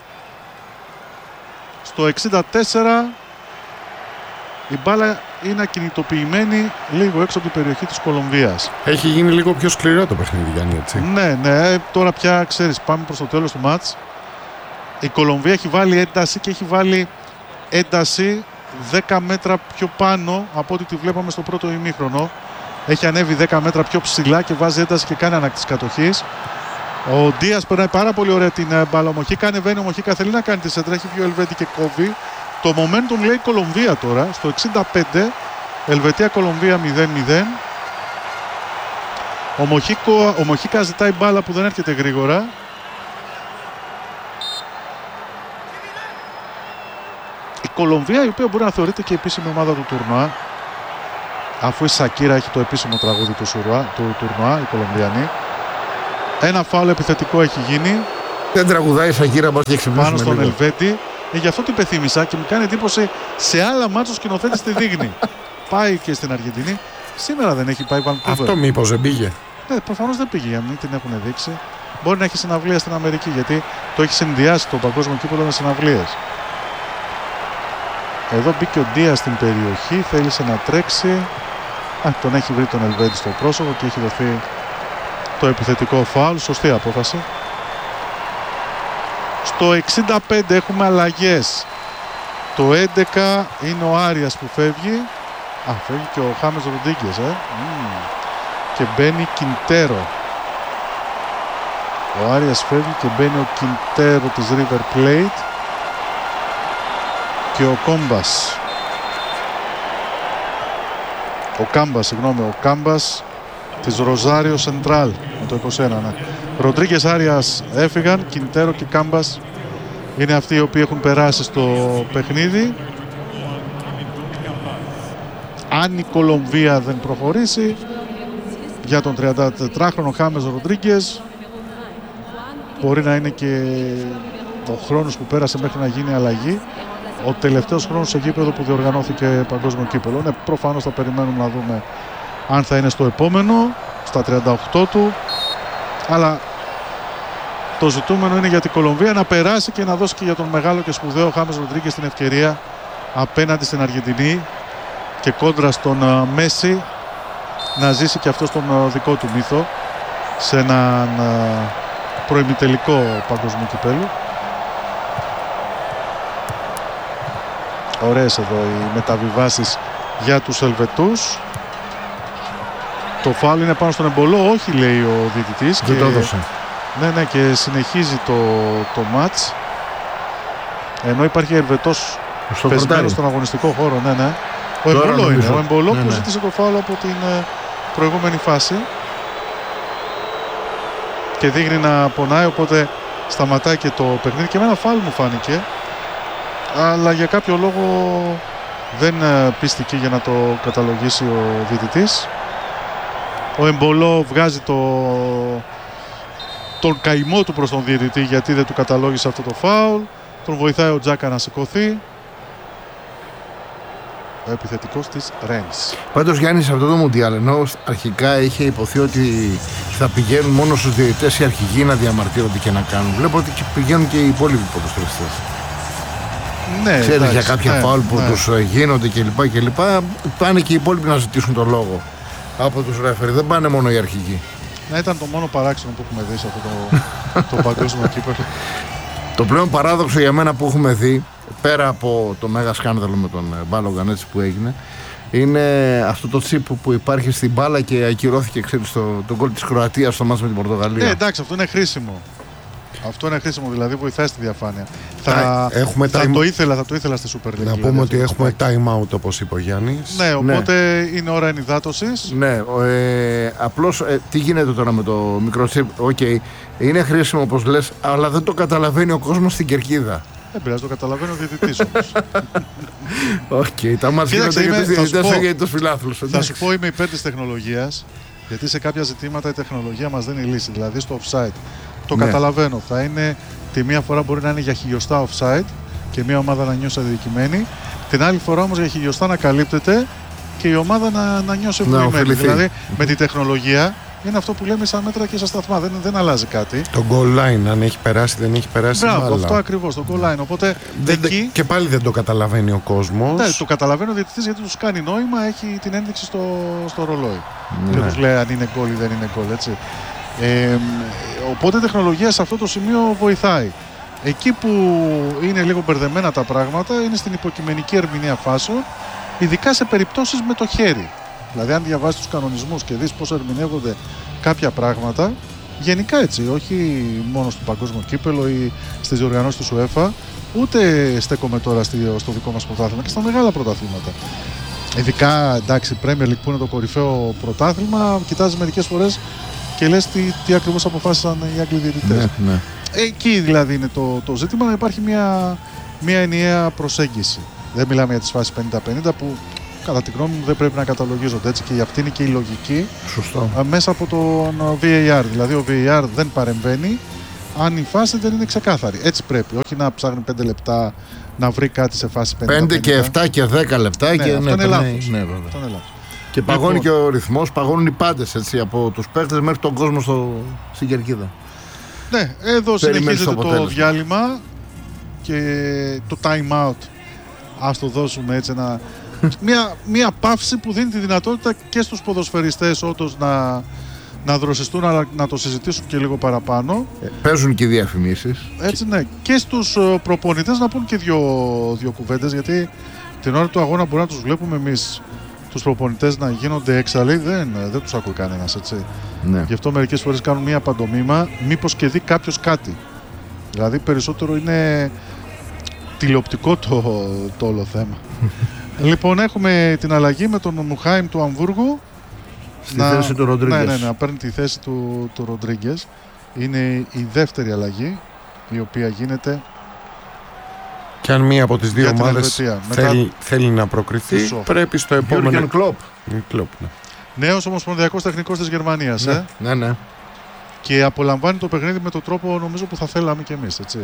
Στο εξήντα τέσσερα η μπάλα είναι ακινητοποιημένη λίγο έξω από την περιοχή της Κολομβίας. Έχει γίνει λίγο πιο σκληρό το παιχνίδι, Γιάννη, έτσι. Ναι, ναι, τώρα πια ξέρεις, πάμε προς το τέλος του μάτς. Η Κολομβία έχει βάλει ένταση και έχει βάλει ένταση δέκα μέτρα πιο πάνω από ό,τι τη βλέπαμε στο πρώτο ημίχρονο. Έχει ανέβει δέκα μέτρα πιο ψηλά και βάζει ένταση και κάνει ανάκτηση κατοχής. Ο Ντίας περνάει πάρα πολύ ωραία την μπάλα. Ο Μοχίκα ανεβαίνει, ο Μοχίκα θέλει να κάνει τη σέντρα. Έχει βγει ο Ελβέτη και κόβει. Το momentum λέει Κολομβία τώρα στο εξήντα πέντε. Ελβετία-Κολομβία μηδέν μηδέν. Ο, Μοχίκο, ο Μοχίκα ζητάει μπάλα που δεν έρχεται γρήγορα. Η Κολομβία, η οποία μπορεί να θεωρείται και επίσημη ομάδα του τουρνουά, αφού η Σακύρα έχει το επίσημο τραγούδι του, Σουρουά, του τουρνουά, η Κολομβιανή. Ένα φάουλ επιθετικό έχει γίνει. Δεν τραγουδάει η Σακύρα, μας και ξυπνήσουμε πάνω στον λίγο. Ελβέτη. Ε, γι' αυτό την πεθύμησα και μου κάνει εντύπωση σε άλλα μάτσο σκηνοθέτης τη δείχνει. Πάει και στην Αργεντινή. Σήμερα δεν έχει πάει Vancouver. Αυτό μήπως δεν πήγε? Ναι, προφανώς δεν πήγε, για μην την έχουν δείξει. Μπορεί να έχει συναυλία στην Αμερική, γιατί το έχει συνδυάσει το παγκόσμιο κύπελλο με συναυλίες. Εδώ μπήκε ο Ντία στην περιοχή, θέλησε να τρέξει. Α, τον έχει βρει τον Ελβέτη στο πρόσωπο και έχει δοθεί το επιθετικό φάουλ. Σωστή απόφαση. Στο εξήντα πέντε έχουμε αλλαγές. Το έντεκα είναι ο Άριας που φεύγει. Α, φεύγει και ο Χάμες Ροντρίγκες, ε. Mm. Και μπαίνει Κιντέρο. Ο Άριας φεύγει και μπαίνει ο Κιντέρο της River Plate και ο Κόμπας. Ο Κάμπας, συγγνώμη, ο Κάμπας της Ροζάριο Σεντράλ με το είκοσι ένα, ναι. Ροντρίγκες, Άριας έφυγαν, Κιντέρο και Κάμπας είναι αυτοί οι οποίοι έχουν περάσει στο παιχνίδι. Αν η Κολομβία δεν προχωρήσει, για τον τριαντατετράχρονο Χάμες Ροντρίγκες μπορεί να είναι και ο χρόνος που πέρασε μέχρι να γίνει αλλαγή, ο τελευταίος χρόνος σε γήπεδο που διοργανώθηκε παγκόσμιο κύπελλο. Ναι, προφανώς θα περιμένουμε να δούμε αν θα είναι στο επόμενο, στα τριάντα οκτώ του, αλλά το ζητούμενο είναι για την Κολομβία να περάσει και να δώσει και για τον μεγάλο και σπουδαίο Χάμες Ροντρίγκες την ευκαιρία απέναντι στην Αργεντινή και κόντρα στον uh, Μέση να ζήσει και αυτό τον uh, δικό του μύθο σε έναν uh, προημιτελικό παγκοσμίου κυπέλλου. Ωραίες εδώ οι μεταβιβάσεις για τους Ελβετούς. Το φάουλ είναι πάνω στον Εμπολό, όχι λέει ο διαιτητής. Δεν και... το έδωσε. Ναι, ναι, και συνεχίζει το, το μάτς. Ενώ υπάρχει Ελβετός πεσμένος στον αγωνιστικό χώρο, ναι, ναι. Ο Τώρα Εμπολό είναι, ο Εμπολό ναι, που ναι. ζήτησε το φάουλ από την ε, προηγούμενη φάση και δείχνει να πονάει, οπότε σταματάει και το παιχνίδι και με ένα φάουλ μου φάνηκε, αλλά για κάποιο λόγο δεν ε, πίστηκε για να το καταλογίσει ο διαιτητής. Ο Εμπολό βγάζει το, τον καημό του προς τον διαιτητή γιατί δεν του καταλόγισε αυτό το φάουλ. Τον βοηθάει ο Τζάκα να σηκωθεί. Ο επιθετικός της Ρένς. Πάντως Γιάννη, σε αυτό το Μουντιάλ, ενώ αρχικά είχε υποθεί ότι θα πηγαίνουν μόνο στους διαιτητές οι αρχηγοί να διαμαρτύρονται και να κάνουν, βλέπω ότι και πηγαίνουν και οι υπόλοιποι ποδοσφαιριστές. Ναι, ξέρεις, εντάξει, για κάποια ναι, φάουλ που ναι. τους γίνονται κλπ. κλπ. Πάνε και οι υπόλοιποι να ζητήσουν τον λόγο από τους ρέφερ. Δεν πάνε μόνο οι αρχηγοί. Να ήταν το μόνο παράξενο που έχουμε δει σε αυτό το, το παγκόσμιο κύπελλο. Το πλέον παράδοξο για μένα που έχουμε δει, πέρα από το μέγα σκάνδαλο με τον Μπάλογκαν έτσι που έγινε, είναι αυτό το τσίπ που υπάρχει στην μπάλα και ακυρώθηκε, ξέρεις, το, το γκολ της Κροατίας στο μάτς με την Πορτογαλία. Ναι, εντάξει, αυτό είναι χρήσιμο. Αυτό είναι χρήσιμο, δηλαδή βοηθάει στη διαφάνεια. Τα- Θα, έχουμε θα, time- το ήθελα, θα το ήθελα στη Super League. Να δηλαδή, πούμε αυτό ότι το έχουμε πράγμα. time out, όπως είπε ο Γιάννης. Ναι, οπότε είναι ώρα ενυδάτωσης. Ναι, ε, απλώς ε, τι γίνεται τώρα με το μικρό τσίπ. Οκ, είναι χρήσιμο όπως λες, αλλά δεν το καταλαβαίνει ο κόσμος στην κερκίδα. Δεν πειράζει, το καταλαβαίνει ο διαιτητής όμως. Οκ, τα μάτς Κοίταξε, γίνονται για τους είμαι- θα σου διαιτητές πω. και για τους φιλάθλους. Θα εντάξει. σου πω, είμαι υπέρ της τεχνολογίας, γιατί σε κάποια ζητήματα η τεχνολογία μας δίνει λύση. Δηλαδή στο offside. Το Ναι. καταλαβαίνω. Θα είναι τη μία φορά μπορεί να είναι για χιλιοστά offside και μία ομάδα να νιώσει αδικημένη. Την άλλη φορά όμως για χιλιοστά να καλύπτεται και η ομάδα να, να νιώσει Να ευνοημένη. ωφεληθεί. Δηλαδή με τη τεχνολογία είναι αυτό που λέμε σαν μέτρα και σαν σταθμά. Δεν, δεν αλλάζει κάτι. Το goal line, αν έχει περάσει, δεν έχει περάσει. Μπράβο, μπάλα. αυτό ακριβώς, το goal line. Οπότε Δεν- εκεί. Και πάλι δεν το καταλαβαίνει ο κόσμος. Ναι, το καταλαβαίνει ο διαιτητής γιατί τους κάνει νόημα, έχει την ένδειξη στο, στο ρολόι. Ναι. Και τους λέει αν είναι γκολ ή δεν είναι γκολ, έτσι. Ε, οπότε η τεχνολογία σε αυτό το σημείο βοηθάει. Εκεί που είναι λίγο μπερδεμένα τα πράγματα είναι στην υποκειμενική ερμηνεία φάσεων, ειδικά σε περιπτώσεις με το χέρι. Δηλαδή αν διαβάσεις τους κανονισμούς και δεις πώς ερμηνεύονται κάποια πράγματα, γενικά έτσι, όχι μόνο στο παγκόσμιο κύπελλο ή στις διοργανώσεις του UEFA, ούτε στέκομαι τώρα στη- στο δικό μας πρωτάθλημα και στα μεγάλα πρωταθλήματα. ειδικά εντάξει, Premier League που είναι το κορυφαίο πρωτάθλημα, κοιτάζει μερικές φορές και λες τι, τι ακριβώς αποφάσισαν οι Άγγλοι διαιτητές. Ναι, ναι. Εκεί δηλαδή είναι το, το ζήτημα, να υπάρχει μια, μια ενιαία προσέγγιση. Δεν μιλάμε για τις φάσεις πενήντα πενήντα που κατά τη γνώμη μου δεν πρέπει να καταλογίζονται έτσι, και αυτή είναι και η λογική. Σωστό. Μέσα από τον βι έι αρ. Δηλαδή ο βι έι αρ δεν παρεμβαίνει αν η φάση δεν είναι ξεκάθαρη. Έτσι πρέπει. Όχι να ψάχνει πέντε λεπτά να βρει κάτι σε φάση πενήντα πενήντα. πέντε και επτά και δέκα λεπτά. Ναι, και αυτό ναι, είναι ναι, λάθος. ναι, Αυτό είναι λάθος. Και παγώνει Λοιπόν, και ο ρυθμός, παγώνουν οι πάντες έτσι, από τους παίκτες μέχρι τον κόσμο στο, στην κερκίδα. Ναι, εδώ συνεχίζεται το, το διάλειμμα και το time out. Ας το δώσουμε έτσι ένα... μια, μια παύση που δίνει τη δυνατότητα και στους ποδοσφαιριστές όντως να, να δροσιστούν, αλλά να το συζητήσουν και λίγο παραπάνω. Ε, παίζουν και οι διαφημίσεις. Έτσι ναι, και στους προπονητές να πούν και δύο, δύο κουβέντες, γιατί την ώρα του αγώνα μπορεί να τους βλέπουμε εμείς τους προπονητές να γίνονται έξαλλοι, δεν, δεν τους ακούει κανένας, έτσι. Ναι. Γι' αυτό μερικές φορές κάνουν μία παντομήμα, μήπως και δει κάποιος κάτι. Δηλαδή περισσότερο είναι τηλεοπτικό το, το όλο θέμα. Λοιπόν, έχουμε την αλλαγή με τον Μουχάιμ του Αμβούργου. Στη να, θέση του Ροντρίγκες. Ναι, ναι, να παίρνει τη θέση του, του Ροντρίγκες. Είναι η δεύτερη αλλαγή, η οποία γίνεται. Και αν μία από τις δύο ομάδες θέλει, Μετά... θέλει να προκριθεί, Φυσό. πρέπει στο επόμενο... Κλοπ. Κλοπ, ναι. Νέος ομοσπονδιακός τεχνικός της Γερμανίας. Ναι, ε? ναι, ναι. Και απολαμβάνει το παιχνίδι με τον τρόπο νομίζω που θα θέλαμε κι εμείς, έτσι.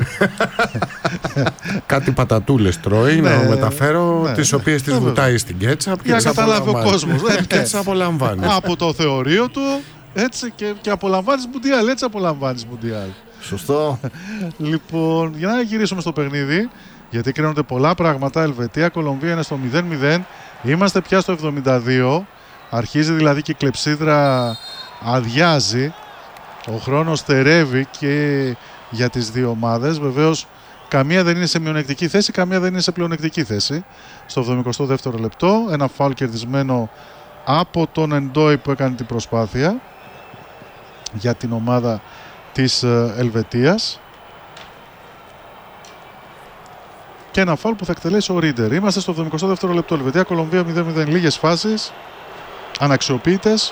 Κάτι πατατούλες τρώει, ναι, να μεταφέρω, ναι, τις οποίες τις βουτάει στην κέτσαπ για να καταλάβει ο κόσμος. Και τις απολαμβάνει. Από το θεωρείο του, έτσι, και, και απολαμβάνεις Μουντιάλ, έτσι απολαμβάνεις Μουντιάλ. Σωστό. Λοιπόν, για να γυρίσουμε στο παιχνίδι, γιατί κρίνονται πολλά πράγματα. Ελβετία, Κολομβία είναι στο μηδέν μηδέν. Είμαστε πια στο εβδομήντα δύο. Αρχίζει δηλαδή και η κλεψίδρα αδειάζει. Ο χρόνος στερεύει και για τις δύο ομάδες. Βεβαίως, καμία δεν είναι σε μειονεκτική θέση, καμία δεν είναι σε πλεονεκτική θέση. Στο εβδομηκοστό δεύτερο λεπτό, ένα φάουλ κερδισμένο από τον Εντόι που έκανε την προσπάθεια για την ομάδα της Ελβετίας. Και ένα φάουλ που θα εκτελέσει ο Ρίντερ. Είμαστε στο εβδομηκοστό δεύτερο λεπτό. Ελβετία, Κολομβία μηδέν μηδέν. Λίγες φάσεις αναξιοποιητές.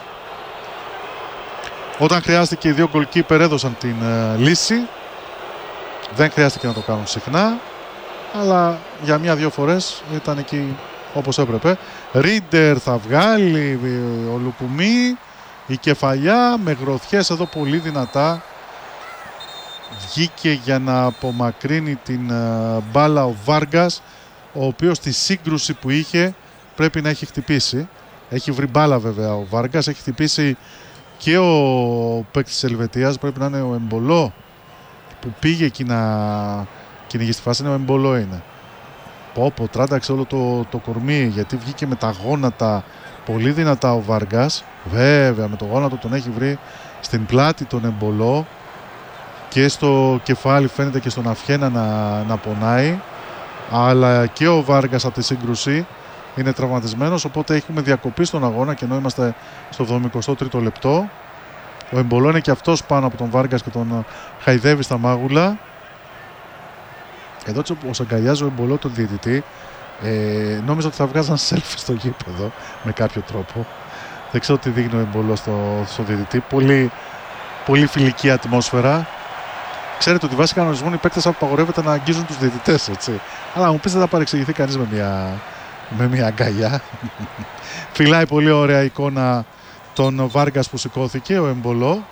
Όταν χρειάστηκε οι δύο goalkeeper έδωσαν την uh, λύση. Δεν χρειάστηκε να το κάνουν συχνά, αλλά για μία-δύο φορές ήταν εκεί όπως έπρεπε. Ρίντερ θα βγάλει, ο Λουκουμί, η κεφαλιά με γροθιές εδώ πολύ δυνατά. Βγήκε για να απομακρύνει την uh, μπάλα ο Βάργκας, ο οποίος στη σύγκρουση που είχε πρέπει να έχει χτυπήσει. Έχει βρει μπάλα βέβαια ο Βάργκας, έχει χτυπήσει και ο παίκτης της Ελβετίας, πρέπει να είναι ο Εμπολό που πήγε εκεί να κυνηγεί στη φάση, είναι ο Εμπολό είναι. Πω πω, τράνταξε όλο το, το κορμί, γιατί βγήκε με τα γόνατα πολύ δυνατά ο Βάργκας. Βέβαια με το γόνατο τον έχει βρει στην πλάτη τον Εμπολό και στο κεφάλι, φαίνεται και στον αυχένα να, να πονάει, αλλά και ο Βάργκας από τη σύγκρουση είναι τραυματισμένος, οπότε έχουμε διακοπή στον αγώνα και ενώ είμαστε στο εβδομηκοστό τρίτο λεπτό. Ο Εμπολό είναι και αυτός πάνω από τον Βάργκας και τον χαϊδεύει στα μάγουλα. Εδώ όπως αγκαλιάζει ο Εμπολό τον διαιτητή, ε, νόμιζα ότι θα βγάζαν selfie στο γήπεδο με κάποιο τρόπο. Δεν ξέρω τι δείχνει ο Εμπολό στο, στο διαιτητή. Πολύ, πολύ φιλική ατμόσφαιρα. Ξέρετε ότι βάσει κανονισμών οι παίκτες απαγορεύεται να αγγίζουν τους διαιτητές, έτσι. Αλλά μου πεις δεν θα παρεξηγηθεί κανείς με μια, με μια αγκαλιά. Φυλάει πολύ ωραία εικόνα τον Βάργκας που σηκώθηκε, ο Εμπολό.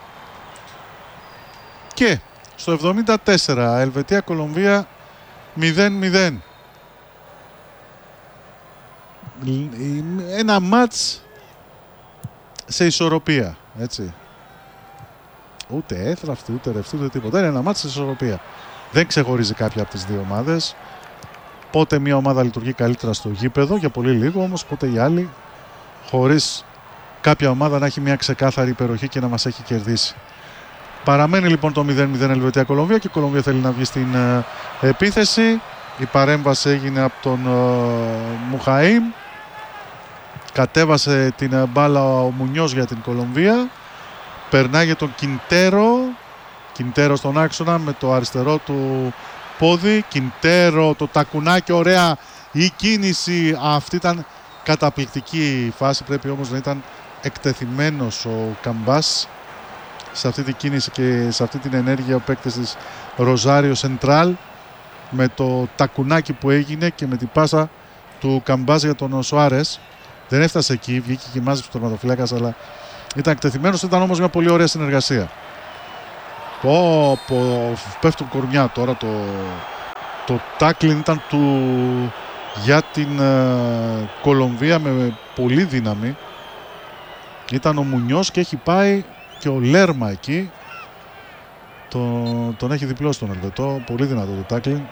Και στο εβδομήντα τέσσερα Ελβετία Κολομβία μηδέν μηδέν. Ένα μάτς σε ισορροπία, έτσι. Ούτε έθραυστη, ούτε ρευστή, ούτε τίποτα. Είναι ένα μάτς σε ισορροπία. Δεν ξεχωρίζει κάποια από τις δύο ομάδες. Πότε μια ομάδα λειτουργεί καλύτερα στο γήπεδο για πολύ λίγο, όμως πότε η άλλη, χωρίς κάποια ομάδα να έχει μια ξεκάθαρη υπεροχή και να μας έχει κερδίσει. Παραμένει λοιπόν το μηδέν μηδέν Ελβετία Κολομβία και η Κολομβία θέλει να βγει στην ε, επίθεση. Η παρέμβαση έγινε από τον ε, Μουχαΐμ. Κατέβασε την ε, μπάλα ο Μουνιός για την Κολομβία. Περνάει για τον Κιντέρο. Κιντέρο στον άξονα με το αριστερό του πόδι. Κιντέρο, το τακουνάκι, ωραία η κίνηση. Αυτή ήταν καταπληκτική φάση, πρέπει όμως να ήταν εκτεθειμένος ο Καμπάς σε αυτή την κίνηση και σε αυτή την ενέργεια ο παίκτης της Ροζάριο Σεντράλ, με το τακουνάκι που έγινε και με την πάσα του Καμπάζ για τον Σοάρες. Δεν έφτασε εκεί, βγήκε και μάζεψε ο τερματοφύλακας, αλλά ήταν εκτεθειμένος. Ήταν όμως μια πολύ ωραία συνεργασία. Πω, πω, πέφτουν κορμιά τώρα. Το, το τάκλιν ήταν του για την uh, Κολομβία με πολύ δύναμη. Ήταν ο Μουνιός και έχει πάει και ο Λέρμα εκεί. Τον, τον έχει διπλώσει τον Ελβετό. Πολύ δυνατό το τάκλιν.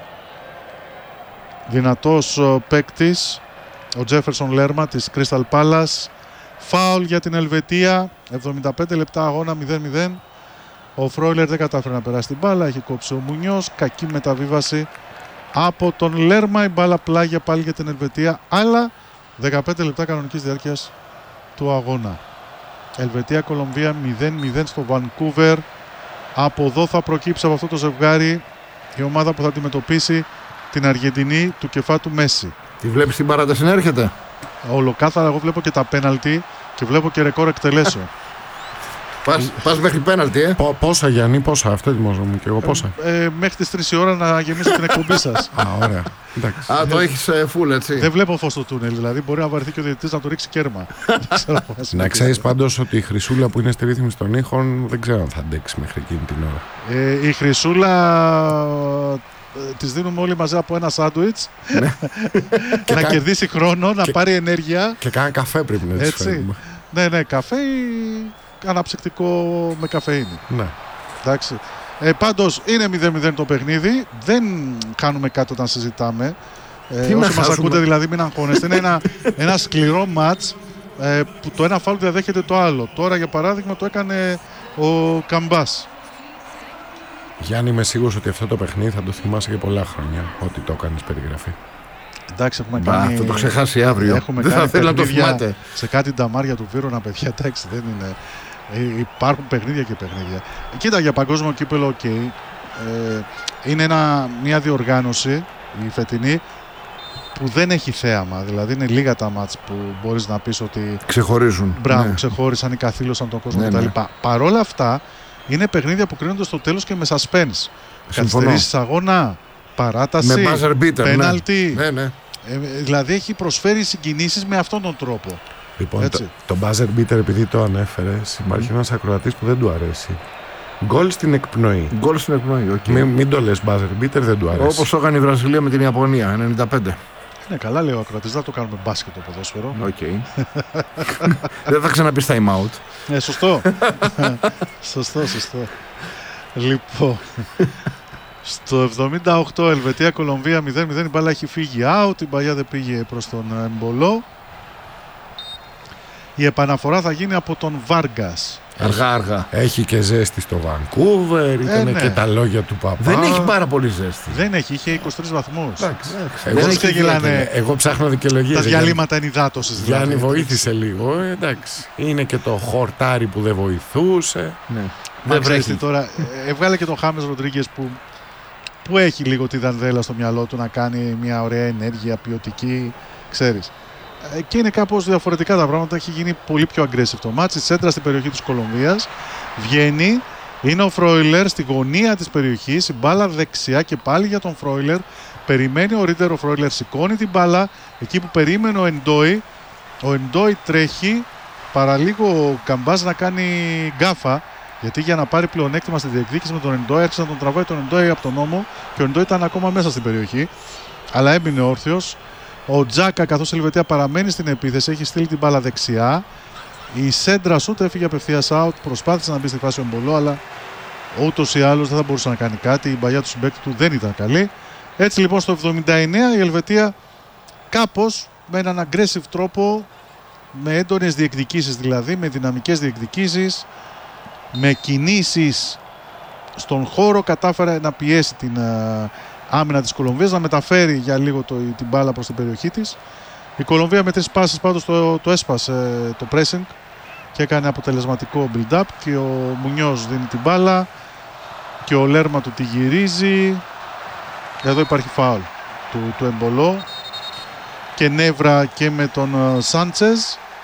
Δυνατός uh, παίκτης ο Τζέφερσον Λέρμα της Crystal Palace. Φάουλ για την Ελβετία. εβδομήντα πέντε λεπτά αγώνα, μηδέν μηδέν. Ο Φρόιλερ δεν κατάφερε να περάσει την μπάλα. Έχει κόψει ο Μουνιός. Κακή μεταβίβαση από τον Λέρμα. Η μπάλα πλάγια πάλι για την Ελβετία. Άλλα δεκαπέντε λεπτά κανονικής διάρκειας του αγώνα. Ελβετία-Κολομβία μηδέν μηδέν στο Βανκούβερ. Από εδώ θα προκύψει από αυτό το ζευγάρι η ομάδα που θα αντιμετωπίσει την Αργεντινή του κεφάτου Μέση. Τη βλέπεις την παράταση να έρχεται? Ολοκάθαρα εγώ βλέπω και τα πέναλτι και βλέπω και ρεκόρ εκτελέσεων. Πας, πας μέχρι πέναλτι, ε. Πο, πόσα Γιάννη, πόσα, αυτό ετοιμάζομαι και εγώ πόσα. Ε, ε, μέχρι τις τρεις η ώρα να γεμίσω την εκπομπή σας. Α, ωραία. Εντάξει. Α, το έχεις ε, full, έτσι. Δεν βλέπω φως στο τούνελ, δηλαδή μπορεί να βαρεθεί και ο διαιτητής να το ρίξει κέρμα. Να ξέρεις πάντως ότι η Χρυσούλα που είναι στη ρύθμιση των ήχων δεν ξέρω αν θα αντέξει μέχρι εκείνη την ώρα. Ε, η Χρυσούλα ε, της δίνουμε όλοι μαζί από ένα σάντουιτς να κερδίσει χρόνο, να πάρει ενέργεια. Και κάνα καφέ πρέπει να της φέρουμε. Ναι, ναι, καφέ ή αναψυκτικό με καφεΐνη. Ναι. Εντάξει. Ε, πάντως είναι μηδέν μηδέν το παιχνίδι. Δεν κάνουμε κάτι όταν συζητάμε. Ε, όσοι μας ακούτε δηλαδή μην αγχώνεστε. Είναι ένα, ένα σκληρό μάτς ε, που το ένα φάουλ διαδέχεται το άλλο. Τώρα για παράδειγμα το έκανε ο Καμπάς. Γιάννη, είμαι σίγουρος ότι αυτό το παιχνίδι θα το θυμάσαι για πολλά χρόνια, ότι το έκανες περιγραφή. Εντάξει, έχουμε Μπα, κάνει... θα το ξεχάσει αύριο. Έχουμε δεν θα θέλει να το θυμάται. Σε κάτι νταμάρια του Βύρωνα, παιδιά, εντάξει, δεν είναι... Ε, υπάρχουν παιχνίδια και παιχνίδια. Κοίτα, για παγκόσμιο κύπελο, ok. Ε, είναι ένα, μια διοργάνωση, η φετινή, που δεν έχει θέαμα. Δηλαδή είναι λίγα τα μάτς που μπορείς να πεις ότι... Ξεχωρίζουν. Μπράβο, ναι. ξεχώρισαν ή καθήλωσαν τον κόσμο ναι, κτλ. Ναι. Παρ' όλα αυτά, είναι παιχνίδια που κρίνονται στο τέλος και με suspense. Καθυστερήσεις αγώνα, παράταση, με buzzer beater, πέναλτι. Ναι. Ναι, ναι. Ε, δηλαδή έχει προσφέρει συγκινήσεις με αυτόν τον τρόπο. Λοιπόν, έτσι. το, το buzzer beater, επειδή το ανέφερες, υπάρχει mm. ένας ακροατής που δεν του αρέσει. Γκολ στην εκπνοή. Γκολ στην εκπνοή, okay. Μην, μην το λες buzzer beater, δεν του αρέσει. Όπως το έκανε η Βραζιλία με την Ιαπωνία, ενενήντα πέντε. Είναι καλά, λέει ο ακροατής, δεν το κάνουμε μπάσκετ το ποδόσφαιρο. Okay. Δεν θα ξαναπείς time out. Ε, σωστό. σωστό, σωστό. Λοιπόν... Στο εβδομήντα οκτώ Ελβετία-Κολομβία μηδέν μηδέν, η μπάλα έχει φύγει out, η μπαλιά δεν πήγε προς τον Εμπολό. Η επαναφορά θα γίνει από τον Βάργκας. Αργά αργά. Έχει και ζέστη στο Βανκούβερ, ήταν ε, ναι. και τα λόγια του παπά. Δεν έχει πάρα πολύ ζέστη. Δεν έχει, είχε είκοσι τρεις βαθμούς. Εντάξει. Εγώ, δεν έχει γελάνε, εγώ ψάχνω δικαιολογίες. Τα διαλύματα ενυδάτωσης. Γιάννη, δηλαδή. βοήθησε λίγο, ε, εντάξει. Είναι και το χορτάρι που δεν βοηθούσε. Ναι. Δεν βρέχει. Τώρα, έβγαλε και τον Χάμες Ροντρίγκες που που έχει λίγο τη δανδέλα στο μυαλό του να κάνει μια ωραία ενέργεια ποιοτική, ξέρεις. Και είναι κάπως διαφορετικά τα πράγματα, έχει γίνει πολύ πιο aggressive το μάτς. Η σέντρα στην περιοχή της Κολομβίας βγαίνει, είναι ο Φρόιλερ στη γωνία της περιοχής, η μπάλα δεξιά και πάλι για τον Φρόιλερ. Περιμένει ο Ρίντερ, ο Φρόιλερ σηκώνει την μπάλα εκεί που περίμενε ο Εντόι. Ο Εντόι τρέχει, παραλίγο ο Καμπάς να κάνει γκάφα. Γιατί για να πάρει πλεονέκτημα στη διεκδίκηση με τον Εντόι, άρχισε να τον τραβάει τον Εντόι από τον ώμο και ο Εντόι ήταν ακόμα μέσα στην περιοχή. Αλλά έμεινε όρθιος. Ο Τζάκα, καθώς η Ελβετία παραμένει στην επίθεση, έχει στείλει την μπάλα δεξιά. Η σέντρα σούτ έφυγε απευθείας out. Προσπάθησε να μπει στη φάση ο Εμπολό, αλλά ούτως ή άλλως δεν θα μπορούσε να κάνει κάτι. Η μπαλιά του συμπαίκτη του δεν ήταν καλή. Έτσι λοιπόν στο εβδομήντα εννέα η Ελβετία κάπως με έναν aggressive τρόπο, με έντονες διεκδικήσεις δηλαδή, με δυναμικές διεκδικήσεις, με κινήσεις στον χώρο, κατάφερε να πιέσει την uh, άμυνα της Κολομβίας, να μεταφέρει για λίγο το, την μπάλα προς την περιοχή της. Η Κολομβία με τρεις πάσες πάντως το, το έσπασε το pressing και έκανε αποτελεσματικό build-up και ο Μουνιός δίνει την μπάλα και ο Λέρμα του τη γυρίζει. Εδώ υπάρχει φάουλ του, του Εμπολό και νεύρα και με τον Σάντσεζ,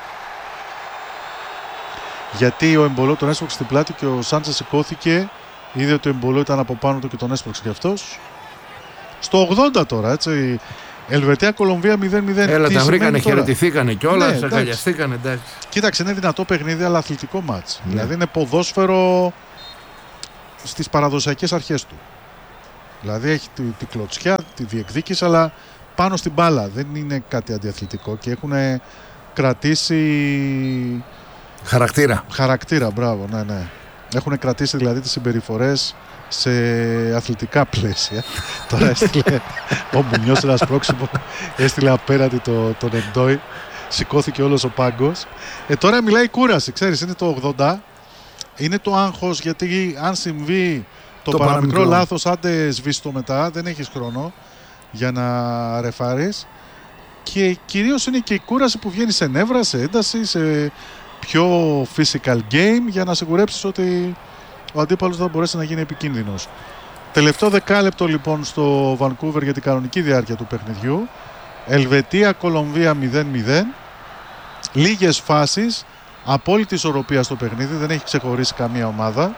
γιατί ο Εμπολό τον έσπρωξε στην πλάτη και ο Σάντσεζ σηκώθηκε, είδε ότι ο Εμπολό ήταν από πάνω του και τον έσπρωξε και αυτός. Στο ογδόντα τώρα, έτσι. Ελβετία Κολομβία μηδέν μηδέν. Έλα, τα βρήκανε, χαιρετηθήκανε κιόλας, ναι, αγκαλιαστήκανε, εντάξει. Κοίταξε, είναι δυνατό παιχνίδι, αλλά αθλητικό μάτς. Ναι. Δηλαδή είναι ποδόσφαιρο στις παραδοσιακές αρχές του. Δηλαδή έχει τη, τη κλωτσιά, τη διεκδίκηση, αλλά πάνω στην μπάλα. Δεν είναι κάτι αντιαθλητικό και έχουν κρατήσει Χαρακτήρα. χαρακτήρα, μπράβο, ναι, ναι. Έχουν κρατήσει δηλαδή τις συμπεριφορές σε αθλητικά πλαίσια. Τώρα έστειλε ο Μουνιός ένα σπρώξιμο, έστειλε απέναντι το, τον Εντόι, σηκώθηκε όλος ο πάγκος. Ε, τώρα μιλάει κούραση, ξέρεις, είναι το ογδόντα, είναι το άγχος, γιατί αν συμβεί το, το παραμικρό, παραμικρό λάθος, άντε σβήστο μετά, δεν έχεις χρόνο για να ρεφάρεις, και κυρίως είναι και η κούραση που βγαίνει σε νεύρα, σε ένταση, σε πιο physical game, για να σιγουρέψεις ότι ο αντίπαλος θα μπορέσει να γίνει επικίνδυνος. Τελευταίο δεκάλεπτο λοιπόν στο Vancouver για την κανονική διάρκεια του παιχνιδιού. Ελβετία Κολομβία μηδέν μηδέν. Λίγες φάσεις, απόλυτη ισορροπία στο παιχνίδι, δεν έχει ξεχωρίσει καμία ομάδα.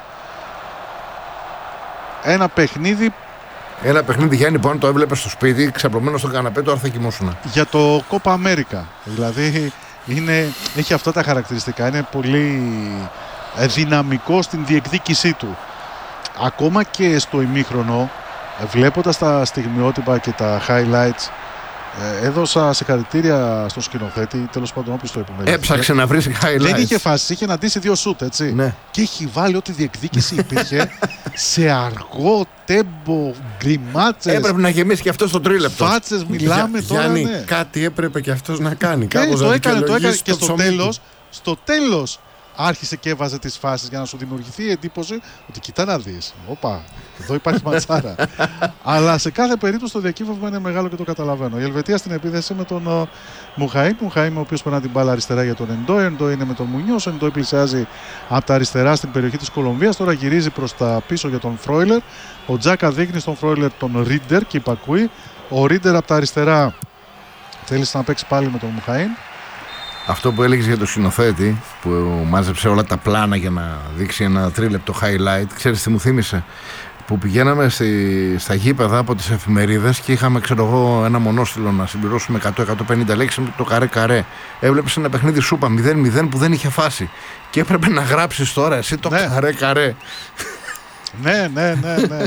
Ένα παιχνίδι Ένα παιχνίδι, Γιάννη, που αν το έβλεπες στο σπίτι, ξαπλωμένο στον καναπέ, τώρα θα κοιμόσουνα. Για το Copa America. Δηλαδή είναι, έχει αυτά τα χαρακτηριστικά. Είναι πολύ δυναμικό στην διεκδίκησή του. Ακόμα και στο ημίχρονο, βλέποντας τα στιγμιότυπα και τα highlights, έδωσα συγχαρητήρια στον σκηνοθέτη, τέλος πάντων όποιος το επιμελήθηκε. Έψαξε να βρει highlights. Δεν είχε φάσει, είχε αντίσει δύο σούτ, έτσι. Ναι. Και έχει βάλει ό,τι διεκδίκηση υπήρχε σε αργό τέμπο, γκριμάτσες. Έπρεπε να γεμίσει και αυτό στο τρίλεπτο. Φάτσες, μιλάμε Για, τώρα. Γιάννη, Ναι. κάτι έπρεπε και αυτός να κάνει. Ναι, Κάπως το να έκανε, το έκανε και δικαιολογήσει στο ψωμί του. τέλος, στο τέλος άρχισε και έβαζε τις φάσεις για να σου δημιουργηθεί η εντύπωση ότι κοιτά να δεις. Όπα, εδώ υπάρχει ματσάρα. Αλλά σε κάθε περίπτωση το διακύβευμα είναι μεγάλο και το καταλαβαίνω. Η Ελβετία στην επίθεση με τον uh, Μουχαΐμ. Μουχαΐμ ο οποίος περνά την μπάλα αριστερά για τον Εντόι. Εντόι είναι με τον Μουνιός. Ο Εντόι πλησιάζει από τα αριστερά στην περιοχή της Κολομβίας. Τώρα γυρίζει προς τα πίσω για τον Φρόιλερ. Ο Τζάκα δείχνει στον Φρόιλερ τον Ρίντερ και υπακούει. Ο Ρίντερ από τα αριστερά θέλησε να παίξει πάλι με τον Μουχαΐμ. Αυτό που έλεγες για το σκηνοθέτη που μάζεψε όλα τα πλάνα για να δείξει ένα τρίλεπτο highlight, ξέρεις τι μου θύμισε? Που πηγαίναμε στη, στα γήπεδα από τις εφημερίδες και είχαμε, ξέρω εγώ, ένα μονόστιλο να συμπληρώσουμε εκατό με εκατόν πενήντα λέξεις με το καρέ καρέ. Έβλεπες ένα παιχνίδι σούπα μηδέν μηδέν που δεν είχε φάση. Και έπρεπε να γράψεις τώρα εσύ το Ναι. καρέ καρέ. Ναι, ναι, ναι, ναι.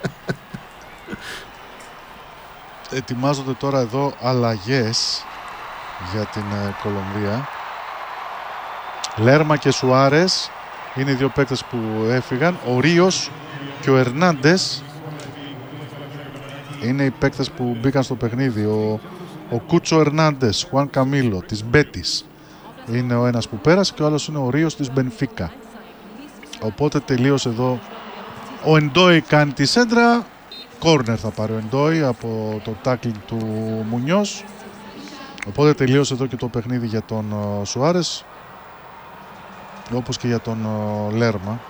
Ετοιμάζονται τώρα εδώ αλλαγές για την ε, Κολομβία. Λέρμα και Σουάρες είναι οι δύο παίκτες που έφυγαν. Ο Ρίος και ο Ερνάντες είναι οι παίκτες που μπήκαν στο παιχνίδι. Ο, ο Κούτσο Ερνάντες, Χουάν Καμίλο της Μπέτις είναι ο ένας που πέρασε και ο άλλος είναι ο Ρίος της Μπενφίκα. Οπότε τελείωσε εδώ. Ο Εντόι κάνει τη σέντρα. Κόρνερ θα πάρει ο Εντόι από το τάκλινγκ του Μουνιός. Οπότε τελείωσε εδώ και το παιχνίδι για τον uh, Σουάρες, όπως και για τον uh, Λέρμα,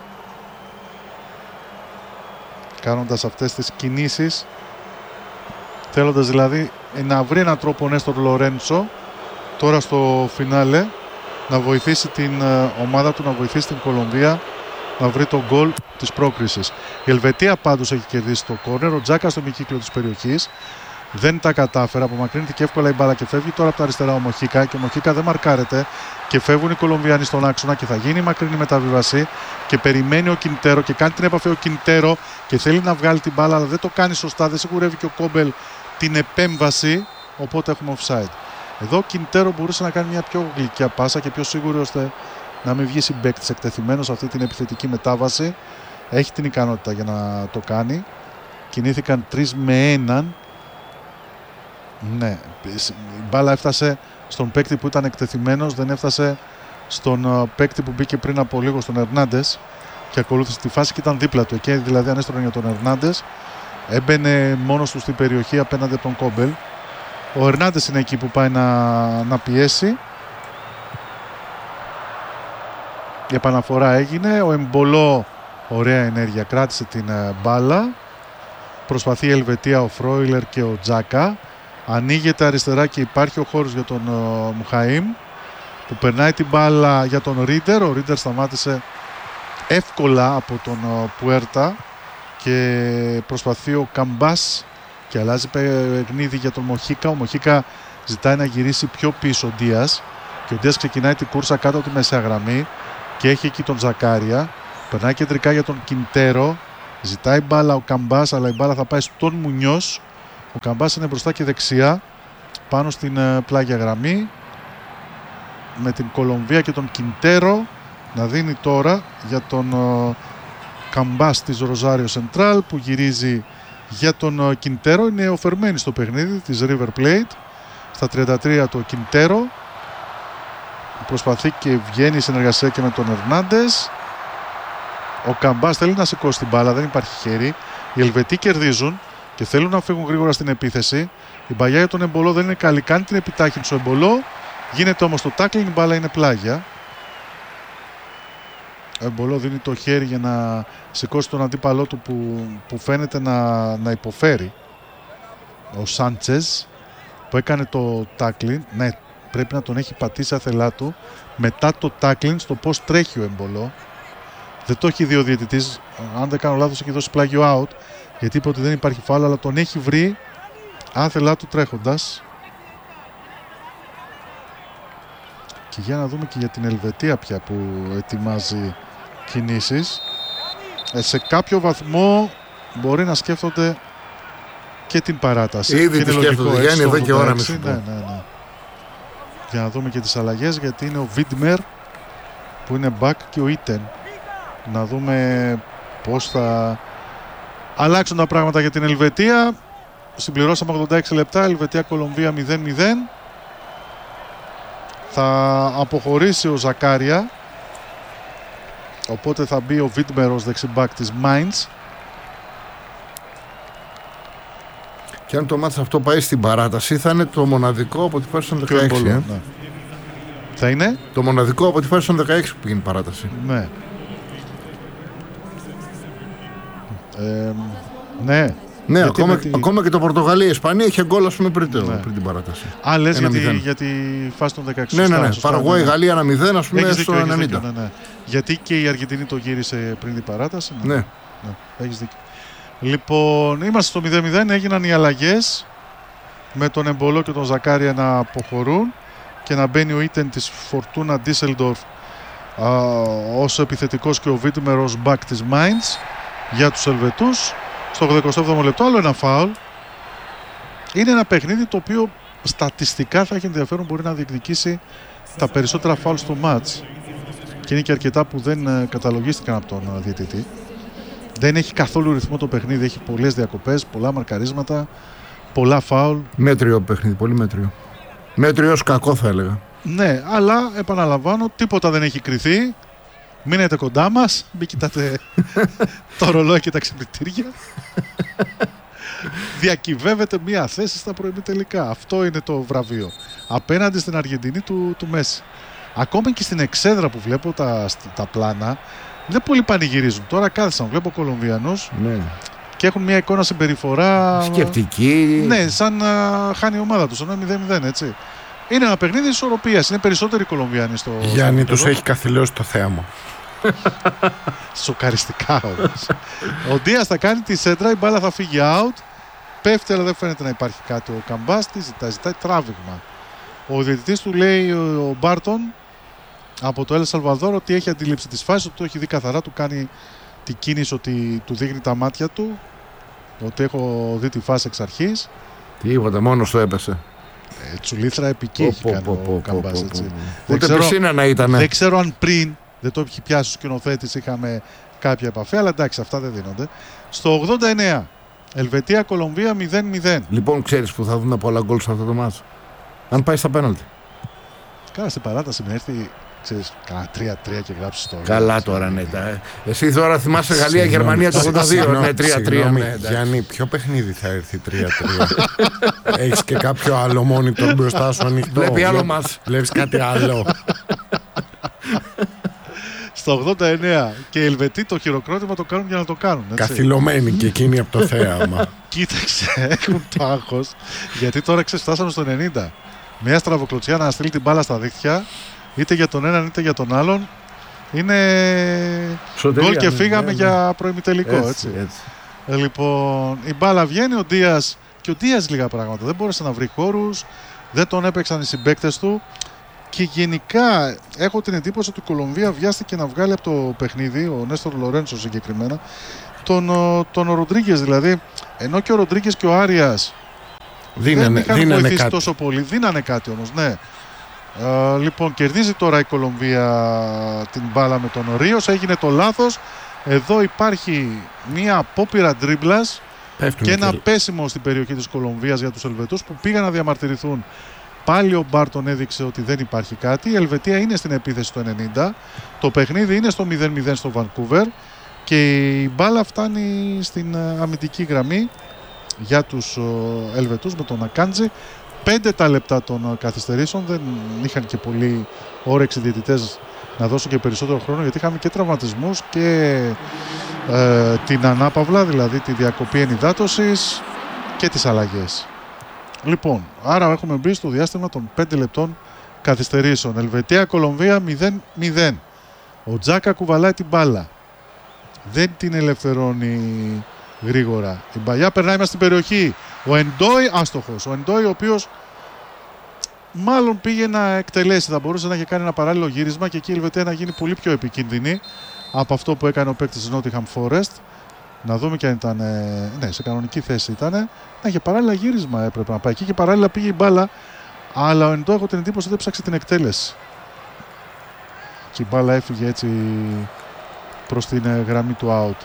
κάνοντας αυτές τις κινήσεις, θέλοντας δηλαδή να βρει έναν τρόπο ο Νέστορ Λορέντσο τώρα στο φινάλε να βοηθήσει την uh, ομάδα του, να βοηθήσει την Κολομβία να βρει τον γκολ της πρόκρισης. Η Ελβετία πάντως έχει κερδίσει το κόρνερ. Ο Τζάκα στο μικύκλιο της περιοχής δεν τα κατάφερα, απομακρύνθηκε εύκολα η μπάλα και φεύγει τώρα από τα αριστερά ο Μοχίκα και ο Μοχίκα δεν μαρκάρεται και φεύγουν οι Κολομβιάνοι στον άξονα και θα γίνει μακρινή μεταβίβαση και περιμένει ο Κιντέρο και κάνει την επαφή ο Κιντέρο και θέλει να βγάλει την μπάλα αλλά δεν το κάνει σωστά, δεν σιγουρεύει και ο Κόμπελ την επέμβαση, οπότε έχουμε offside. Εδώ ο Κιντέρο μπορούσε να κάνει μια πιο γλυκιά πάσα και πιο σίγουρη ώστε να μην βγει συμπαίκτης εκτεθειμένος σε αυτή την επιθετική μετάβαση. Έχει την ικανότητα για να το κάνει. Κινήθηκαν τρεις με έναν. Ναι, η μπάλα έφτασε στον παίκτη που ήταν εκτεθειμένος, δεν έφτασε στον παίκτη που μπήκε πριν από λίγο, στον Ερνάντες, και ακολούθησε τη φάση και ήταν δίπλα του. Εκεί δηλαδή ανέστρωνε για τον Ερνάντες, έμπαινε μόνος του στην περιοχή απέναντι από τον Κόμπελ. Ο Ερνάντες είναι εκεί που πάει να, να πιέσει. Η επαναφορά έγινε, ο Εμπολό, ωραία ενέργεια, κράτησε την μπάλα. Προσπαθεί η Ελβετία, ο Φρόιλερ και ο Τζάκα. Ανοίγεται αριστερά και υπάρχει ο χώρος για τον uh, Μουχαΐμ, που περνάει την μπάλα για τον Ρίντερ. Ο Ρίντερ σταμάτησε εύκολα από τον uh, Πουέρτα και προσπαθεί ο Καμπάς και αλλάζει παιχνίδι για τον Μοχίκα. Ο Μοχίκα ζητάει να γυρίσει πιο πίσω ο Ντίας και ο Ντίας ξεκινάει την κούρσα κάτω από τη μεσαία γραμμή και έχει εκεί τον Ζακάρια. Περνάει κεντρικά για τον Κιντέρο. Ζητάει μπάλα ο Καμπάς, αλλά η μπάλα θα πάει στον Μουνιός. Ο Καμπάς είναι μπροστά και δεξιά πάνω στην uh, πλάγια γραμμή με την Κολομβία και τον Κιντέρο να δίνει τώρα για τον uh, Καμπάς της Ροζάριο Σεντράλ που γυρίζει για τον uh, Κιντέρο. Είναι οφερμένη στο παιχνίδι της River Plate. Στα τριάντα τρία το Κιντέρο προσπαθεί και βγαίνει η συνεργασία και με τον Ερνάντες. Ο Καμπάς θέλει να σηκώσει την μπάλα, δεν υπάρχει χέρι. Οι Ελβετοί κερδίζουν και θέλουν να φύγουν γρήγορα στην επίθεση. Η μπαγιά για τον Εμπολό δεν είναι καλή, κάνει την επιτάχυνση ο Εμπολό. Γίνεται όμως το tackling, η μπάλα είναι πλάγια. Ο Εμπολό δίνει το χέρι για να σηκώσει τον αντίπαλό του που, που φαίνεται να, να υποφέρει. Ο Σάντσεζ που έκανε το tackling, ναι, πρέπει να τον έχει πατήσει άθελά του μετά το tackling στο πώς τρέχει ο Εμπολό. Δεν το έχει δει ο διαιτητής, αν δεν κάνω λάθος έχει δώσει πλάγιο out, γιατί είπε ότι δεν υπάρχει φάουλ, αλλά τον έχει βρει άθελά του τρέχοντας. Και για να δούμε και για την Ελβετία πια που ετοιμάζει κινήσεις. Ε, σε κάποιο βαθμό μπορεί να σκέφτονται και την παράταση. Ήδη τη σκέφτονται, Γιάννη, εδώ και ώρα μισό. Ναι, ναι, ναι. Για να δούμε και τις αλλαγές, γιατί είναι ο Βίντμερ που είναι back και ο Ίτεν. Να δούμε πώς θα αλλάξουν τα πράγματα για την Ελβετία. Συμπληρώσαμε ογδόντα έξι λεπτά, Ελβετία-Κολομβία μηδέν μηδέν. Θα αποχωρήσει ο Ζακάρια, οπότε θα μπει ο Βίτμερ ως δεξιμπάκ της Mainz. Και αν το μάτς αυτό πάει στην παράταση θα είναι το μοναδικό από τη φάση των δεκαέξι. Ε? Ναι. Θα είναι το μοναδικό από τη φάση των δεκαέξι που γίνει παράταση. Ναι. Ε, ναι. Ναι, ακόμα, τη... ακόμα και το Πορτογαλία-Ισπανία είχε γκολ, ας πούμε, πριν, ναι. πριν την παράταση. Α, λες για, τη, για τη φάση των δεκαέξι. Ναι, ναι, ναι. Παραγουάη, Γαλλία ένα μηδέν, ας πούμε, στο ενενήντα. Ναι, ναι. Γιατί και η Αργεντινή το γύρισε πριν την παράταση. Ναι. ναι. ναι. Έχεις δίκιο. Λοιπόν, είμαστε στο μηδέν μηδέν, έγιναν οι αλλαγές με τον Εμπολό και τον Ζακάρια να αποχωρούν και να μπαίνει ο Ίτεν της Φορτούνα Ντίσελντορφ ως επιθετικός και ο Βίτμερ ως μπακ της Mainz για τους Ελβετούς. Στο ογδοηκοστό έβδομο λεπτό άλλο ένα φάουλ. Είναι ένα παιχνίδι το οποίο στατιστικά θα έχει ενδιαφέρον, μπορεί να διεκδικήσει τα περισσότερα φάουλ στο μάτς και είναι και αρκετά που δεν καταλογίστηκαν από τον διαιτητή. Δεν έχει καθόλου ρυθμό το παιχνίδι, έχει πολλές διακοπές, πολλά μαρκαρίσματα, πολλά φάουλ. Μέτριο παιχνίδι, πολύ μέτριο. Μέτριο ως κακό θα έλεγα. Ναι, αλλά επαναλαμβάνω, τίποτα δεν έχει κριθεί. Μείνετε κοντά μας, μην κοιτάτε το ρολόι και τα ξυπνητήρια. Διακυβεύεται μία θέση στα προημιτελικά. Αυτό είναι το βραβείο. Απέναντι στην Αργεντινή του, του Μέση. Ακόμα και στην εξέδρα που βλέπω τα, τα πλάνα, δεν πολύ πανηγυρίζουν. Τώρα κάθισαν, βλέπω Κολομβιανούς ναι. και έχουν μια εικόνα συμπεριφορά σκεπτική. Ναι, σαν να χάνει η ομάδα τους, ενώ μηδέν μηδέν, έτσι. Είναι ένα παιχνίδι ισορροπίας. Είναι περισσότεροι Κολομβιανοί στο. Γιάννη, τους έχει καθυλώσει το θέαμα. Σοκαριστικά όμως. Ο Ντίας θα κάνει τη σέντρα, η μπάλα θα φύγει out. Πέφτει, αλλά δεν φαίνεται να υπάρχει κάτι. Ο Καμπάστη ζητάει, ζητάει τράβηγμα. Ο διαιτητής του λέει, ο Μπάρτον από το Ελ Σαλβαδόρ, ότι έχει αντίληψη της φάσης, ότι το έχει δει καθαρά, του κάνει την κίνηση ότι του δείχνει τα μάτια του, ότι έχω δει τη φάση εξ αρχής. Τίποτα, μόνος το έπεσε. Ε, τσουλήθρα επική έχει κάνει ο Καμπάς, έτσι. Ούτε πισίνα να ήταν. Δεν ξέρω αν πριν δεν το έχει πιάσει ο σκηνοθέτης, είχαμε κάποια επαφή, αλλά εντάξει, αυτά δεν δίνονται. Στο ογδόντα εννέα, Ελβετία-Κολομβία μηδέν μηδέν. Λοιπόν, ξέρεις που θα δούμε πολλά γκολ σε αυτό το μάτσο. Αν πάει στα πέναλτι. Κάνα στην παράταση με έρθει, ξέρεις, κάνα τρία τρία και γράψεις το. Καλά τώρα, ναι. Τα... Εσύ τώρα θυμάσαι Γαλλία-Γερμανία το ογδόντα δύο. Ναι, τρία τρία. Ναι, Γιάννη, ποιο παιχνίδι θα έρθει τρία τρία. Έχεις και κάποιο άλλο monitor μπροστά σου ανοιχτό. Βλέπει άλλο μας. Βλέπεις κάτι άλλο. Στο ογδόντα εννέα και οι Ελβετοί το χειροκρότημα το κάνουν για να το κάνουν. Έτσι. Καθυλωμένοι και εκείνοι από το θέαμα. Κοίταξε, έχουν το άγχος, γιατί τώρα ξέρεις φτάσαμε στο ενενήντα. Μια στραβοκλωτσιά να στείλει την μπάλα στα δίχτυα, είτε για τον έναν είτε για τον άλλον, είναι γκολ και φύγαμε ναι, για ναι. προημιτελικό. Έτσι, έτσι. έτσι. Ε, λοιπόν, η μπάλα βγαίνει, ο Ντίας, και ο Ντίας λίγα πράγματα, δεν μπόρεσε να βρει χώρους, δεν τον έπαιξαν οι συμπαίκτες του. Και γενικά έχω την εντύπωση ότι η Κολομβία βιάστηκε να βγάλει από το παιχνίδι, ο Νέστορ Λορέντσο συγκεκριμένα, τον, τον Ροντρίγκες δηλαδή, ενώ και ο Ροντρίγκες και ο Άριας δίνανε, δεν είχαν βοηθήσει κάτι. τόσο πολύ, δίνανε κάτι όμως, ναι. Ε, λοιπόν, κερδίζει τώρα η Κολομβία την μπάλα με τον Ρίος, έγινε το λάθος, εδώ υπάρχει μία απόπειρα ντρίμπλας και ένα πέσιμο στην περιοχή της Κολομβίας για τους Ελβετούς που πήγαν να διαμαρτυρηθούν. Πάλι ο Μπάρτον έδειξε ότι δεν υπάρχει κάτι. Η Ελβετία είναι στην επίθεση το ενενήντα. Το παιχνίδι είναι στο μηδέν μηδέν στο Βανκούβερ. Και η μπάλα φτάνει στην αμυντική γραμμή για τους Ελβετούς με τον Ακάντζη. Πέντε τα λεπτά των καθυστερήσεων. Δεν είχαν και πολύ όρεξη διαιτητές να δώσουν και περισσότερο χρόνο, γιατί είχαμε και τραυματισμούς και ε, την ανάπαυλα, δηλαδή τη διακοπή ενυδάτωσης και τις αλλαγές. Λοιπόν, άρα έχουμε μπει στο διάστημα των πέντε λεπτών καθυστερήσεων. Ελβετία-Κολομβία μηδέν μηδέν. Ο Τζάκα κουβαλάει την μπάλα. Δεν την ελευθερώνει γρήγορα. Η μπαλιά περνάει μέσα στην περιοχή. Ο Εντόι άστοχος. Ο Εντόι ο οποίος μάλλον πήγε να εκτελέσει. Θα μπορούσε να έχει κάνει ένα παράλληλο γύρισμα και εκεί η Ελβετία να γίνει πολύ πιο επικίνδυνη από αυτό που έκανε ο παίκτης της Nottingham Forest. Να δούμε και αν ήταν. Ναι, σε κανονική θέση ήταν. Να είχε παράλληλα γύρισμα έπρεπε να πάει εκεί και παράλληλα πήγε η μπάλα. Αλλά ο Εντό έχω την εντύπωση ότι έψαξε την εκτέλεση. Και η μπάλα έφυγε έτσι προς την γραμμή του out.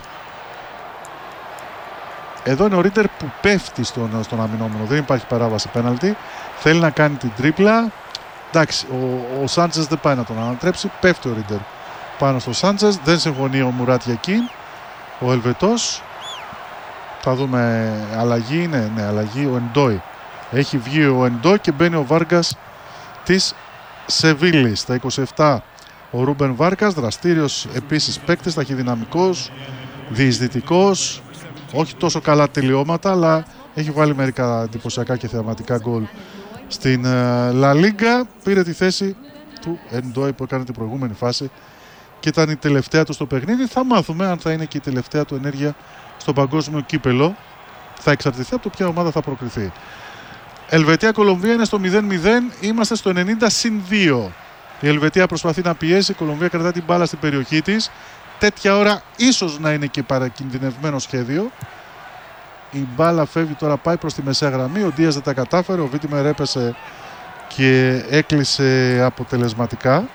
Εδώ είναι ο Ρίτερ που πέφτει στον, στον αμυνόμενο. Δεν υπάρχει παράβαση πέναλτι. Θέλει να κάνει την τρίπλα. Εντάξει, ο, ο Σάντσες δεν πάει να τον ανατρέψει. Πέφτει ο Ρίτερ πάνω στο Σάντσες. Δεν συμφωνεί ο Μουράτ Γιακίν. Ο Ελβετός. Θα δούμε αλλαγή. Είναι, ναι, αλλαγή. Ο Εντόι. Έχει βγει ο Εντόι και μπαίνει ο Βάργκας της Σεβίλης. Στα είκοσι επτά ο Ρούμπεν Βάργκας. Δραστήριος επίσης παίκτης. Ταχυδυναμικός. Διεισδυτικός. Όχι τόσο καλά τελειώματα, αλλά έχει βάλει μερικά εντυπωσιακά και θεαματικά γκολ στην Λα uh, Λίγκα. Πήρε τη θέση του Εντόι που έκανε την προηγούμενη φάση και ήταν η τελευταία του στο παιχνίδι. Θα μάθουμε αν θα είναι και η τελευταία του ενέργεια στο παγκόσμιο κύπελο. Θα εξαρτηθεί από το ποια ομάδα θα προκριθεί. Ελβετία-Κολομβία είναι στο μηδέν μηδέν. Είμαστε στο ενενήντα συν δύο. Η Ελβετία προσπαθεί να πιέσει. Η Κολομβία κρατά την μπάλα στην περιοχή της. Τέτοια ώρα ίσως να είναι και παρακινδυνευμένο σχέδιο. Η μπάλα φεύγει τώρα, πάει προς τη μεσαία γραμμή. Ο Ντίας δεν τα κατάφερε. Ο Βίτιμερ έπεσε και έκλεισε αποτελεσματικά.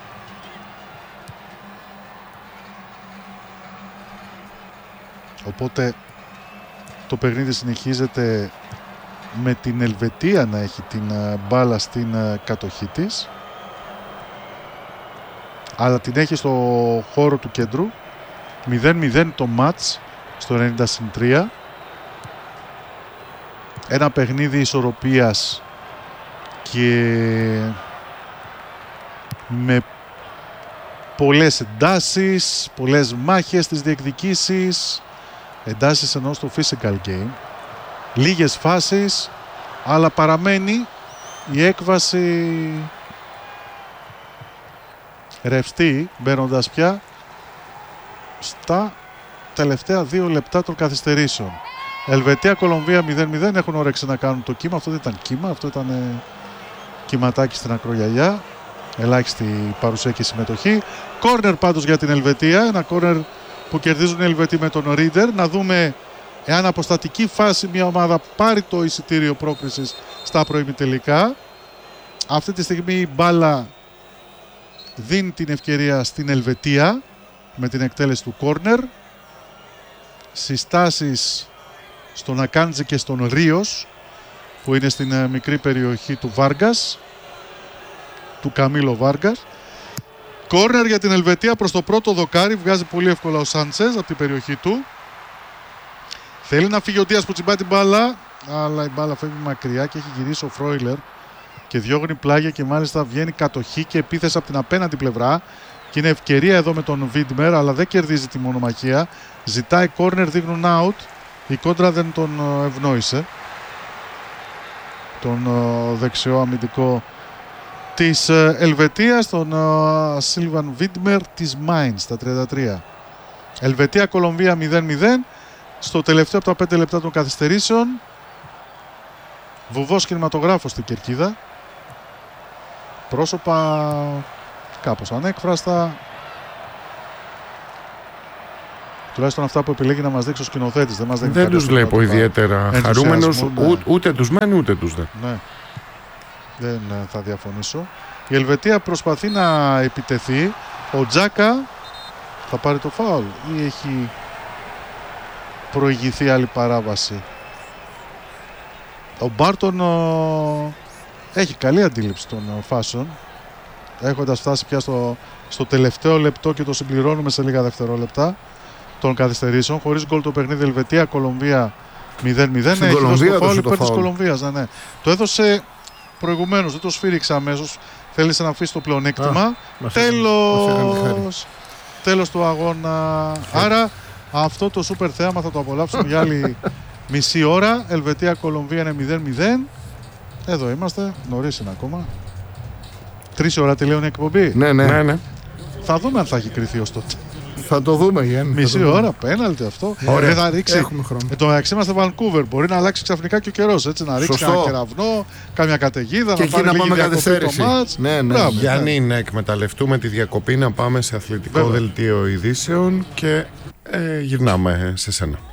Οπότε το παιχνίδι συνεχίζεται με την Ελβετία να έχει την μπάλα στην κατοχή της, αλλά την έχει στο χώρο του κέντρου. Μηδέν μηδέν το μάτς στο ενενήντα συν τρία. Ένα παιχνίδι ισορροπίας και με πολλές εντάσεις, πολλές μάχες στις διεκδικήσεις. Εντάσεις εννοώ στο physical game. Λίγες φάσεις, αλλά παραμένει η έκβαση ρευστή, μπαίνοντας πια στα τελευταία δύο λεπτά των καθυστερήσεων. Ελβετία-Κολομβία μηδέν μηδέν, έχουν όρεξη να κάνουν το κύμα. Αυτό δεν ήταν κύμα, αυτό ήταν ε, κυματάκι στην ακρογιαλιά. Ελάχιστη παρουσία και συμμετοχή. Κόρνερ πάντως για την Ελβετία, ένα κόρνερ που κερδίζουν οι Ελβετοί με τον Ρίτερ. Να δούμε εάν από στατική φάση μια ομάδα πάρει το εισιτήριο πρόκρισης στα προημιτελικά. Αυτή τη στιγμή η μπάλα δίνει την ευκαιρία στην Ελβετία με την εκτέλεση του κόρνερ. Συστάσεις στον Ακάντζη και στον Ρίος που είναι στην μικρή περιοχή του Βάργκας, του Καμίλο Βάργκας. Κόρνερ για την Ελβετία προς το πρώτο δοκάρι. Βγάζει πολύ εύκολα ο Σάντσες από την περιοχή του. Θέλει να φύγει ο Ντίας που τσιμπάει την μπάλα, αλλά η μπάλα φεύγει μακριά και έχει γυρίσει ο Φρόιλερ και διώγνει πλάγια και μάλιστα βγαίνει κατοχή και επίθεση από την απέναντι πλευρά. Και είναι ευκαιρία εδώ με τον Βίντμερ, αλλά δεν κερδίζει τη μονομαχία. Ζητάει κόρνερ, δείχνουν out. Η κόντρα δεν τον ευνόησε. Τον δεξιό αμυντικό της Ελβετίας, τον Σίλβαν Βίντμερ της Μάινς, στα τριάντα τρία. Ελβετία-Κολομβία μηδέν μηδέν. Στο τελευταίο από τα πέντε λεπτά των καθυστερήσεων, βουβός κινηματογράφος στην κερκίδα. Πρόσωπα κάπως ανέκφραστα. Τουλάχιστον αυτά που επιλέγει να μας δείξει ο σκηνοθέτης. Δεν, μας δεν τους βλέπω ιδιαίτερα χαρούμενος, ναι. ούτε, ούτε τους μεν ούτε τους δε. Ναι. Δεν θα διαφωνήσω. Η Ελβετία προσπαθεί να επιτεθεί. Ο Τζάκα θα πάρει το φάουλ ή έχει προηγηθεί άλλη παράβαση? Ο Μπάρτον ο... έχει καλή αντίληψη των φάσεων, έχοντας φτάσει πια στο, στο τελευταίο λεπτό και το συμπληρώνουμε σε λίγα δευτερόλεπτα των καθυστερήσεων. Χωρίς γκολ το παιχνίδι Ελβετία Κολομβία μηδέν μηδέν. Στην έχει Κολομβία δώσει το φάουλ υπέρ το της φάουλ. Κολομβίας. Ναι, ναι. Το έδωσε προηγουμένως, δεν το σφύριξε αμέσως. Θέλησε να αφήσει το πλεονέκτημα. Τέλος. Τέλος του αγώνα. Άρα αυτό το σούπερ θέαμα θα το απολαύσουμε για άλλη μισή ώρα. Ελβετία Κολομβία είναι μηδέν μηδέν. Εδώ είμαστε. Νωρίς είναι ακόμα. Τρεις ώρα τελειώνει η εκπομπή. Ναι, ναι. ναι, ναι. Θα δούμε αν θα έχει κρυθεί ως τότε. Θα το δούμε, Γιάννη. Μισή ώρα, πέναλτι αυτό. Ωραία. Θα ρίξει. Έχουμε χρόνο. Ε, το μεταξύ είμαστε Vancouver. Μπορεί να αλλάξει ξαφνικά και ο καιρός. Έτσι, να ρίξει Σωστό. ένα κεραυνό, κάμια καταιγίδα, Και να εκεί πάρει να λίγη πάμε διακοπή το καθυστέρηση. μάτς. Ναι, ναι. Μπράβο, Γιάννη, να εκμεταλλευτούμε τη διακοπή, να πάμε σε αθλητικό Βέβαια. δελτίο ειδήσεων και ε, γυρνάμε σε σένα.